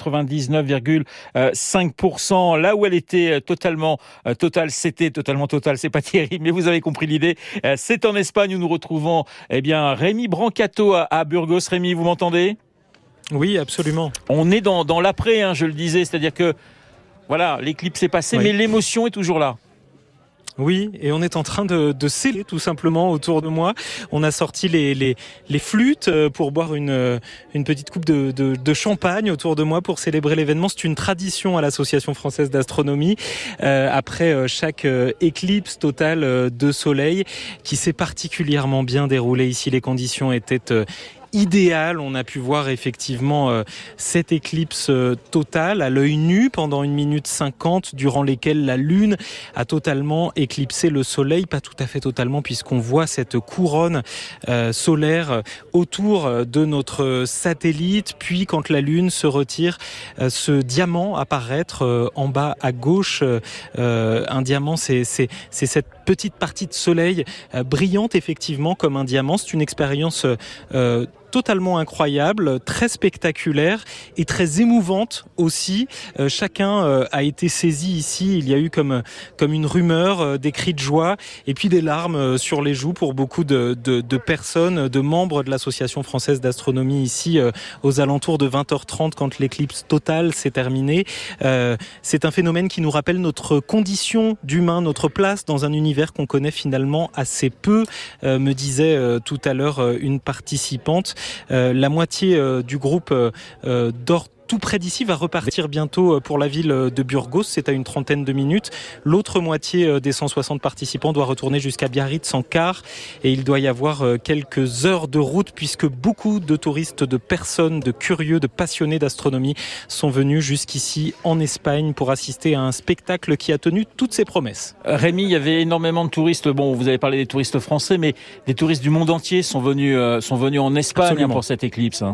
99,5%. Là où elle était totalement totale, c'était totalement totale. C'est pas terrible, mais vous avez compris l'idée. C'est en Espagne où nous retrouvons Rémi Brancato à Burgos. Rémi, vous m'entendez ? Oui, absolument. On est dans l'après, je le disais, c'est-à-dire que voilà, l'éclipse est passée, mais l'émotion est toujours là. Oui, et on est en train de sceller tout simplement autour de moi. On a sorti les flûtes pour boire une petite coupe de champagne autour de moi pour célébrer l'événement. C'est une tradition à l'Association française d'astronomie. Après chaque éclipse totale de soleil qui s'est particulièrement bien déroulée ici, les conditions étaient idéal. On a pu voir effectivement cette éclipse totale à l'œil nu pendant 1 minute 50, durant lesquelles la Lune a totalement éclipsé le Soleil. Pas tout à fait totalement, puisqu'on voit cette couronne solaire autour de notre satellite. Puis quand la Lune se retire, ce diamant apparaître en bas à gauche. Un diamant, c'est cette petite partie de soleil brillante effectivement comme un diamant. C'est une expérience totalement incroyable, très spectaculaire et très émouvante aussi. Chacun a été saisi ici. Il y a eu comme une rumeur, des cris de joie et puis des larmes sur les joues pour beaucoup de personnes, de membres de l'Association française d'astronomie ici aux alentours de 20h30 quand l'éclipse totale s'est terminée. C'est un phénomène qui nous rappelle notre condition d'humain, notre place dans un univers qu'on connaît finalement assez peu, me disait tout à l'heure une participante. La moitié du groupe dort tout près d'ici, va repartir bientôt pour la ville de Burgos, c'est à une 30aine de minutes. L'autre moitié des 160 participants doit retourner jusqu'à Biarritz en car et il doit y avoir quelques heures de route puisque beaucoup de touristes, de personnes, de curieux, de passionnés d'astronomie sont venus jusqu'ici en Espagne pour assister à un spectacle qui a tenu toutes ses promesses. Rémi, il y avait énormément de touristes. Bon, vous avez parlé des touristes français, mais des touristes du monde entier sont venus en Espagne pour cette éclipse.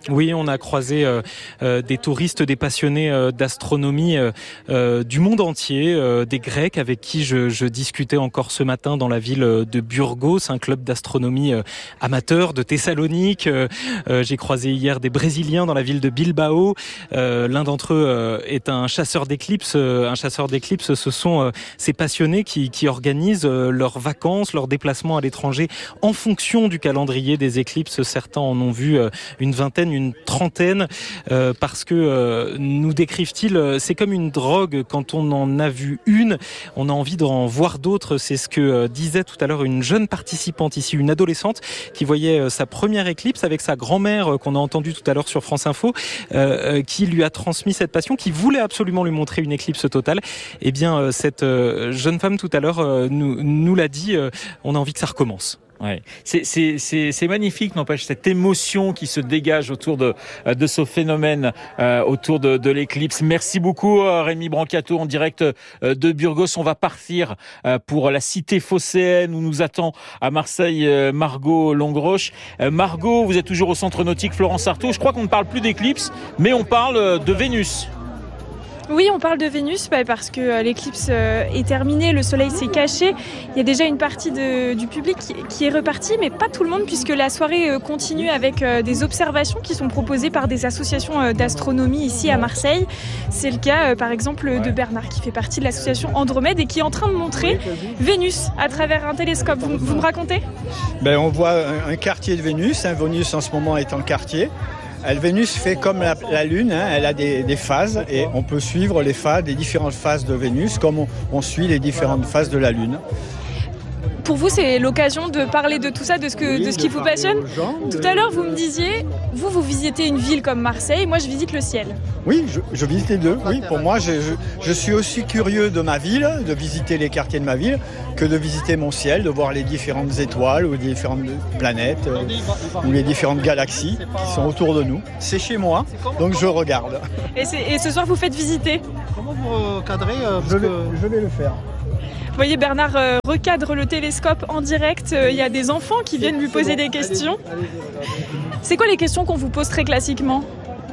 Oui, on a croisé des touristes, des passionnés d'astronomie du monde entier, des Grecs avec qui je discutais encore ce matin dans la ville de Burgos, un club d'astronomie amateur de Thessalonique. J'ai croisé hier des Brésiliens dans la ville de Bilbao. L'un d'entre eux est un chasseur d'éclipses. Un chasseur d'éclipses, ce sont ces passionnés qui organisent leurs vacances, leurs déplacements à l'étranger en fonction du calendrier des éclipses. Certains en ont vu une vingtaine, une trentaine, parce que nous décrivent-ils, c'est comme une drogue. Quand on en a vu une, on a envie d'en voir d'autres. C'est ce que disait tout à l'heure une jeune participante ici, une adolescente qui voyait sa première éclipse avec sa grand-mère qu'on a entendue tout à l'heure sur France Info, qui lui a transmis cette passion, qui voulait absolument lui montrer une éclipse totale. Eh bien, cette jeune femme tout à l'heure nous l'a dit, on a envie que ça recommence. Ouais. C'est magnifique, n'empêche, cette émotion qui se dégage autour de ce phénomène, autour de l'éclipse. Merci beaucoup, Rémi Brancato, en direct de Burgos. On va partir pour la cité phocéenne où nous attend à Marseille Margot Longroche. Margot, vous êtes toujours au centre nautique Florence Artaud. Je crois qu'on ne parle plus d'éclipse, mais on parle de Vénus. Oui, on parle de Vénus parce que l'éclipse est terminée, le soleil s'est caché. Il y a déjà une partie du public qui est repartie, mais pas tout le monde puisque la soirée continue avec des observations qui sont proposées par des associations d'astronomie ici à Marseille. C'est le cas par exemple de Bernard qui fait partie de l'association Andromède et qui est en train de montrer Vénus à travers un télescope. Vous me racontez ? On voit un quartier de Vénus. Vénus en ce moment est en quartier. Vénus fait comme la Lune, elle a des phases et on peut suivre les différentes phases de Vénus comme on suit les différentes phases de la Lune. Pour vous, c'est l'occasion de parler de tout ça, de ce qui vous passionne. Tout à l'heure, vous me disiez, vous visitez une ville comme Marseille, moi je visite le ciel. Oui, je visite les deux. Oui, pour moi, je suis aussi curieux de ma ville, de visiter les quartiers de ma ville, que de visiter mon ciel, de voir les différentes étoiles ou les différentes planètes ou les différentes galaxies qui sont autour de nous. C'est chez moi, donc je regarde. Et ce soir, vous faites visiter ? Comment vous recadrez je vais le faire. Vous voyez, Bernard recadre le télescope en direct. Il y a des enfants qui viennent lui poser des questions. C'est quoi les questions qu'on vous pose très classiquement ?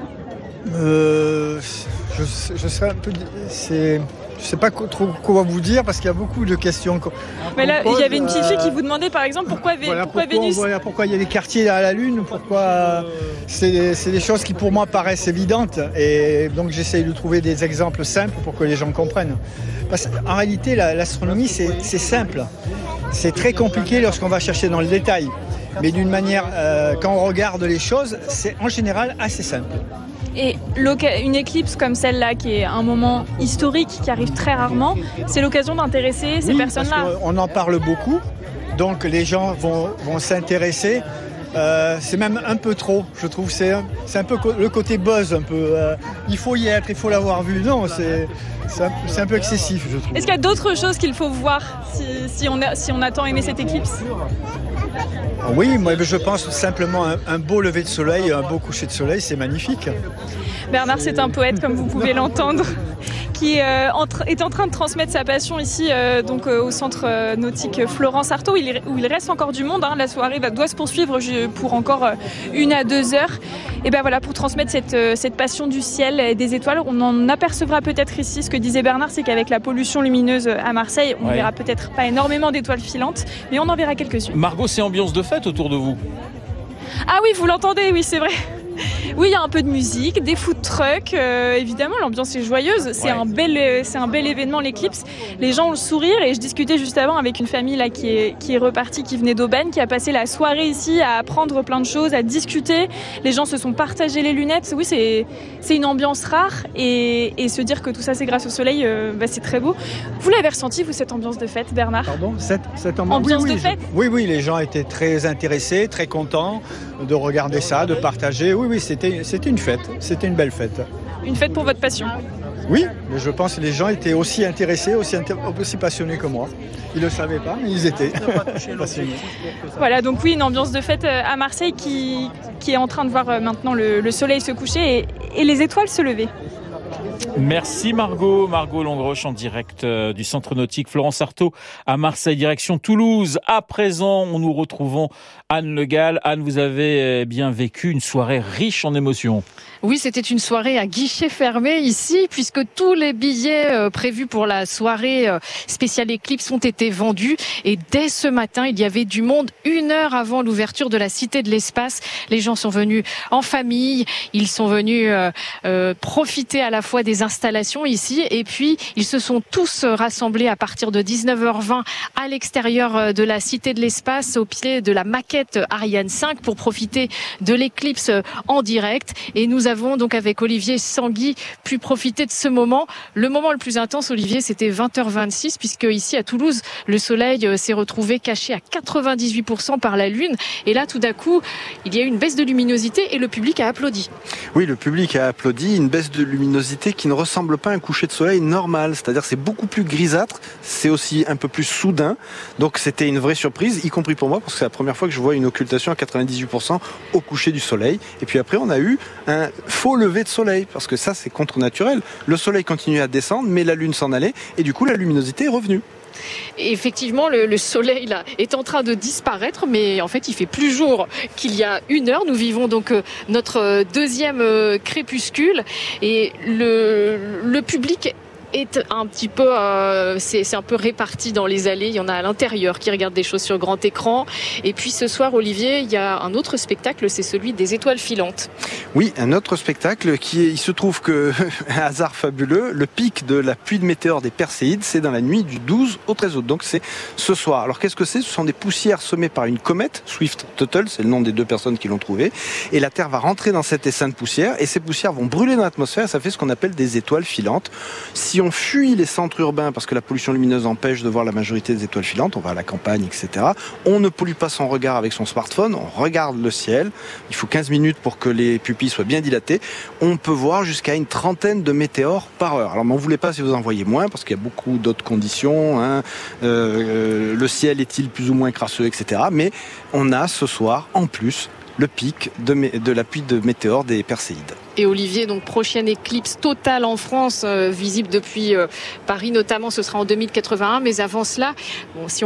Je serais un peu... Je ne sais pas trop quoi vous dire parce qu'il y a beaucoup de questions. Mais là, il y avait une petite fille qui vous demandait par exemple pourquoi Vénus. Pourquoi il y a des quartiers à la Lune, pourquoi c'est des choses qui pour moi paraissent évidentes et donc j'essaye de trouver des exemples simples pour que les gens comprennent. Parce qu'en réalité, l'astronomie c'est simple. C'est très compliqué lorsqu'on va chercher dans le détail. Mais d'une manière, quand on regarde les choses, c'est en général assez simple. Et une éclipse comme celle-là, qui est un moment historique, qui arrive très rarement, c'est l'occasion d'intéresser ces personnes-là. Parce qu'on en parle beaucoup, donc les gens vont s'intéresser. C'est même un peu trop, je trouve. C'est un peu le côté buzz, un peu. Il faut y être, il faut l'avoir vu. Non, c'est un peu excessif, je trouve. Est-ce qu'il y a d'autres choses qu'il faut voir si on a tant aimé cette éclipse ? Oui, moi je pense simplement un beau lever de soleil, un beau coucher de soleil, c'est magnifique. Bernard, c'est un poète, comme vous pouvez l'entendre, qui est en train de transmettre sa passion ici au centre nautique Florence Artaud, où il reste encore du monde. La soirée doit se poursuivre pour encore 1 à 2 heures. Et voilà, pour transmettre cette passion du ciel et des étoiles, on en apercevra peut-être ici. Ce que disait Bernard, c'est qu'avec la pollution lumineuse à Marseille, on verra peut-être pas énormément d'étoiles filantes, mais on en verra quelques-unes. Margot, c'est ambiance de fête autour de vous. Ah oui, vous l'entendez, oui, c'est vrai. Oui, il y a un peu de musique, des food trucks, évidemment, l'ambiance est joyeuse. C'est un bel événement, l'éclipse. Les gens ont le sourire et je discutais juste avant avec une famille là qui est repartie, qui venait d'Aubagne, qui a passé la soirée ici à apprendre plein de choses, à discuter. Les gens se sont partagés les lunettes. Oui, c'est une ambiance rare et se dire que tout ça c'est grâce au soleil, c'est très beau. Vous l'avez ressenti, vous, cette ambiance de fête, Bernard ? Pardon, cette ambiance de fête ? Oui, les gens étaient très intéressés, très contents de regarder ça, de partager. Oui, c'était une fête, c'était une belle fête. Une fête pour votre passion ? Oui, mais je pense que les gens étaient aussi intéressés, aussi passionnés que moi. Ils ne le savaient pas, mais ils étaient passionnés. Voilà, donc oui, une ambiance de fête à Marseille qui est en train de voir maintenant le soleil se coucher et les étoiles se lever. Merci Margot Longroche en direct du centre nautique Florence Artaud à Marseille, direction Toulouse. À présent, nous retrouvons Anne Le Gall. Anne, vous avez bien vécu une soirée riche en émotions. Oui, c'était une soirée à guichet fermé ici, puisque tous les billets prévus pour la soirée spéciale Eclipse ont été vendus. Et dès ce matin, il y avait du monde 1 heure avant l'ouverture de la Cité de l'Espace. Les gens sont venus en famille, ils sont venus profiter à la fois des installations ici, et puis ils se sont tous rassemblés à partir de 19h20 à l'extérieur de la Cité de l'Espace, au pied de la maquette Ariane 5, pour profiter de l'éclipse en direct. Et nous avons donc avec Olivier Sanguy pu profiter de ce moment. Le moment le plus intense, Olivier, c'était 20h26, puisque ici à Toulouse, le soleil s'est retrouvé caché à 98% par la lune. Et là, tout d'un coup, il y a eu une baisse de luminosité et le public a applaudi. Oui, le public a applaudi, une baisse de luminosité qui ne ressemble pas à un coucher de soleil normal. C'est-à-dire c'est beaucoup plus grisâtre, c'est aussi un peu plus soudain. Donc c'était une vraie surprise, y compris pour moi, parce que c'est la première fois que je vois une occultation à 98% au coucher du soleil. Et puis après, on a eu un faux lever de soleil, parce que ça, c'est contre-naturel. Le soleil continuait à descendre, mais la lune s'en allait, et du coup, la luminosité est revenue. Et effectivement, le soleil là est en train de disparaître, mais en fait, il fait plus jour qu'il y a 1 heure. Nous vivons donc notre deuxième crépuscule, et le public est un petit peu, c'est un peu réparti dans les allées. Il y en a à l'intérieur qui regardent des choses sur grand écran. Et puis ce soir, Olivier, il y a un autre spectacle, c'est celui des étoiles filantes. Oui, un autre spectacle il se trouve que, un hasard fabuleux, le pic de la pluie de météores des Perséides, c'est dans la nuit du 12 au 13 août. Donc c'est ce soir. Alors qu'est-ce que c'est ? Ce sont des poussières semées par une comète, Swift-Tuttle, c'est le nom des 2 personnes qui l'ont trouvé. Et la Terre va rentrer dans cet essaim de poussière, et ces poussières vont brûler dans l'atmosphère, et ça fait ce qu'on appelle des étoiles filantes. Si on fuit les centres urbains parce que la pollution lumineuse empêche de voir la majorité des étoiles filantes, on va à la campagne, etc. On ne pollue pas son regard avec son smartphone, on regarde le ciel. Il faut 15 minutes pour que les pupilles soient bien dilatées. On peut voir jusqu'à une 30aine de météores par heure. Alors, m'en voulez pas si vous en voyez moins, parce qu'il y a beaucoup d'autres conditions. Le ciel est-il plus ou moins crasseux, etc. Mais on a ce soir, en plus, le pic de la pluie de météores des Perséides. Et Olivier, donc prochaine éclipse totale en France, visible depuis Paris notamment, ce sera en 2081. Mais avant cela, si on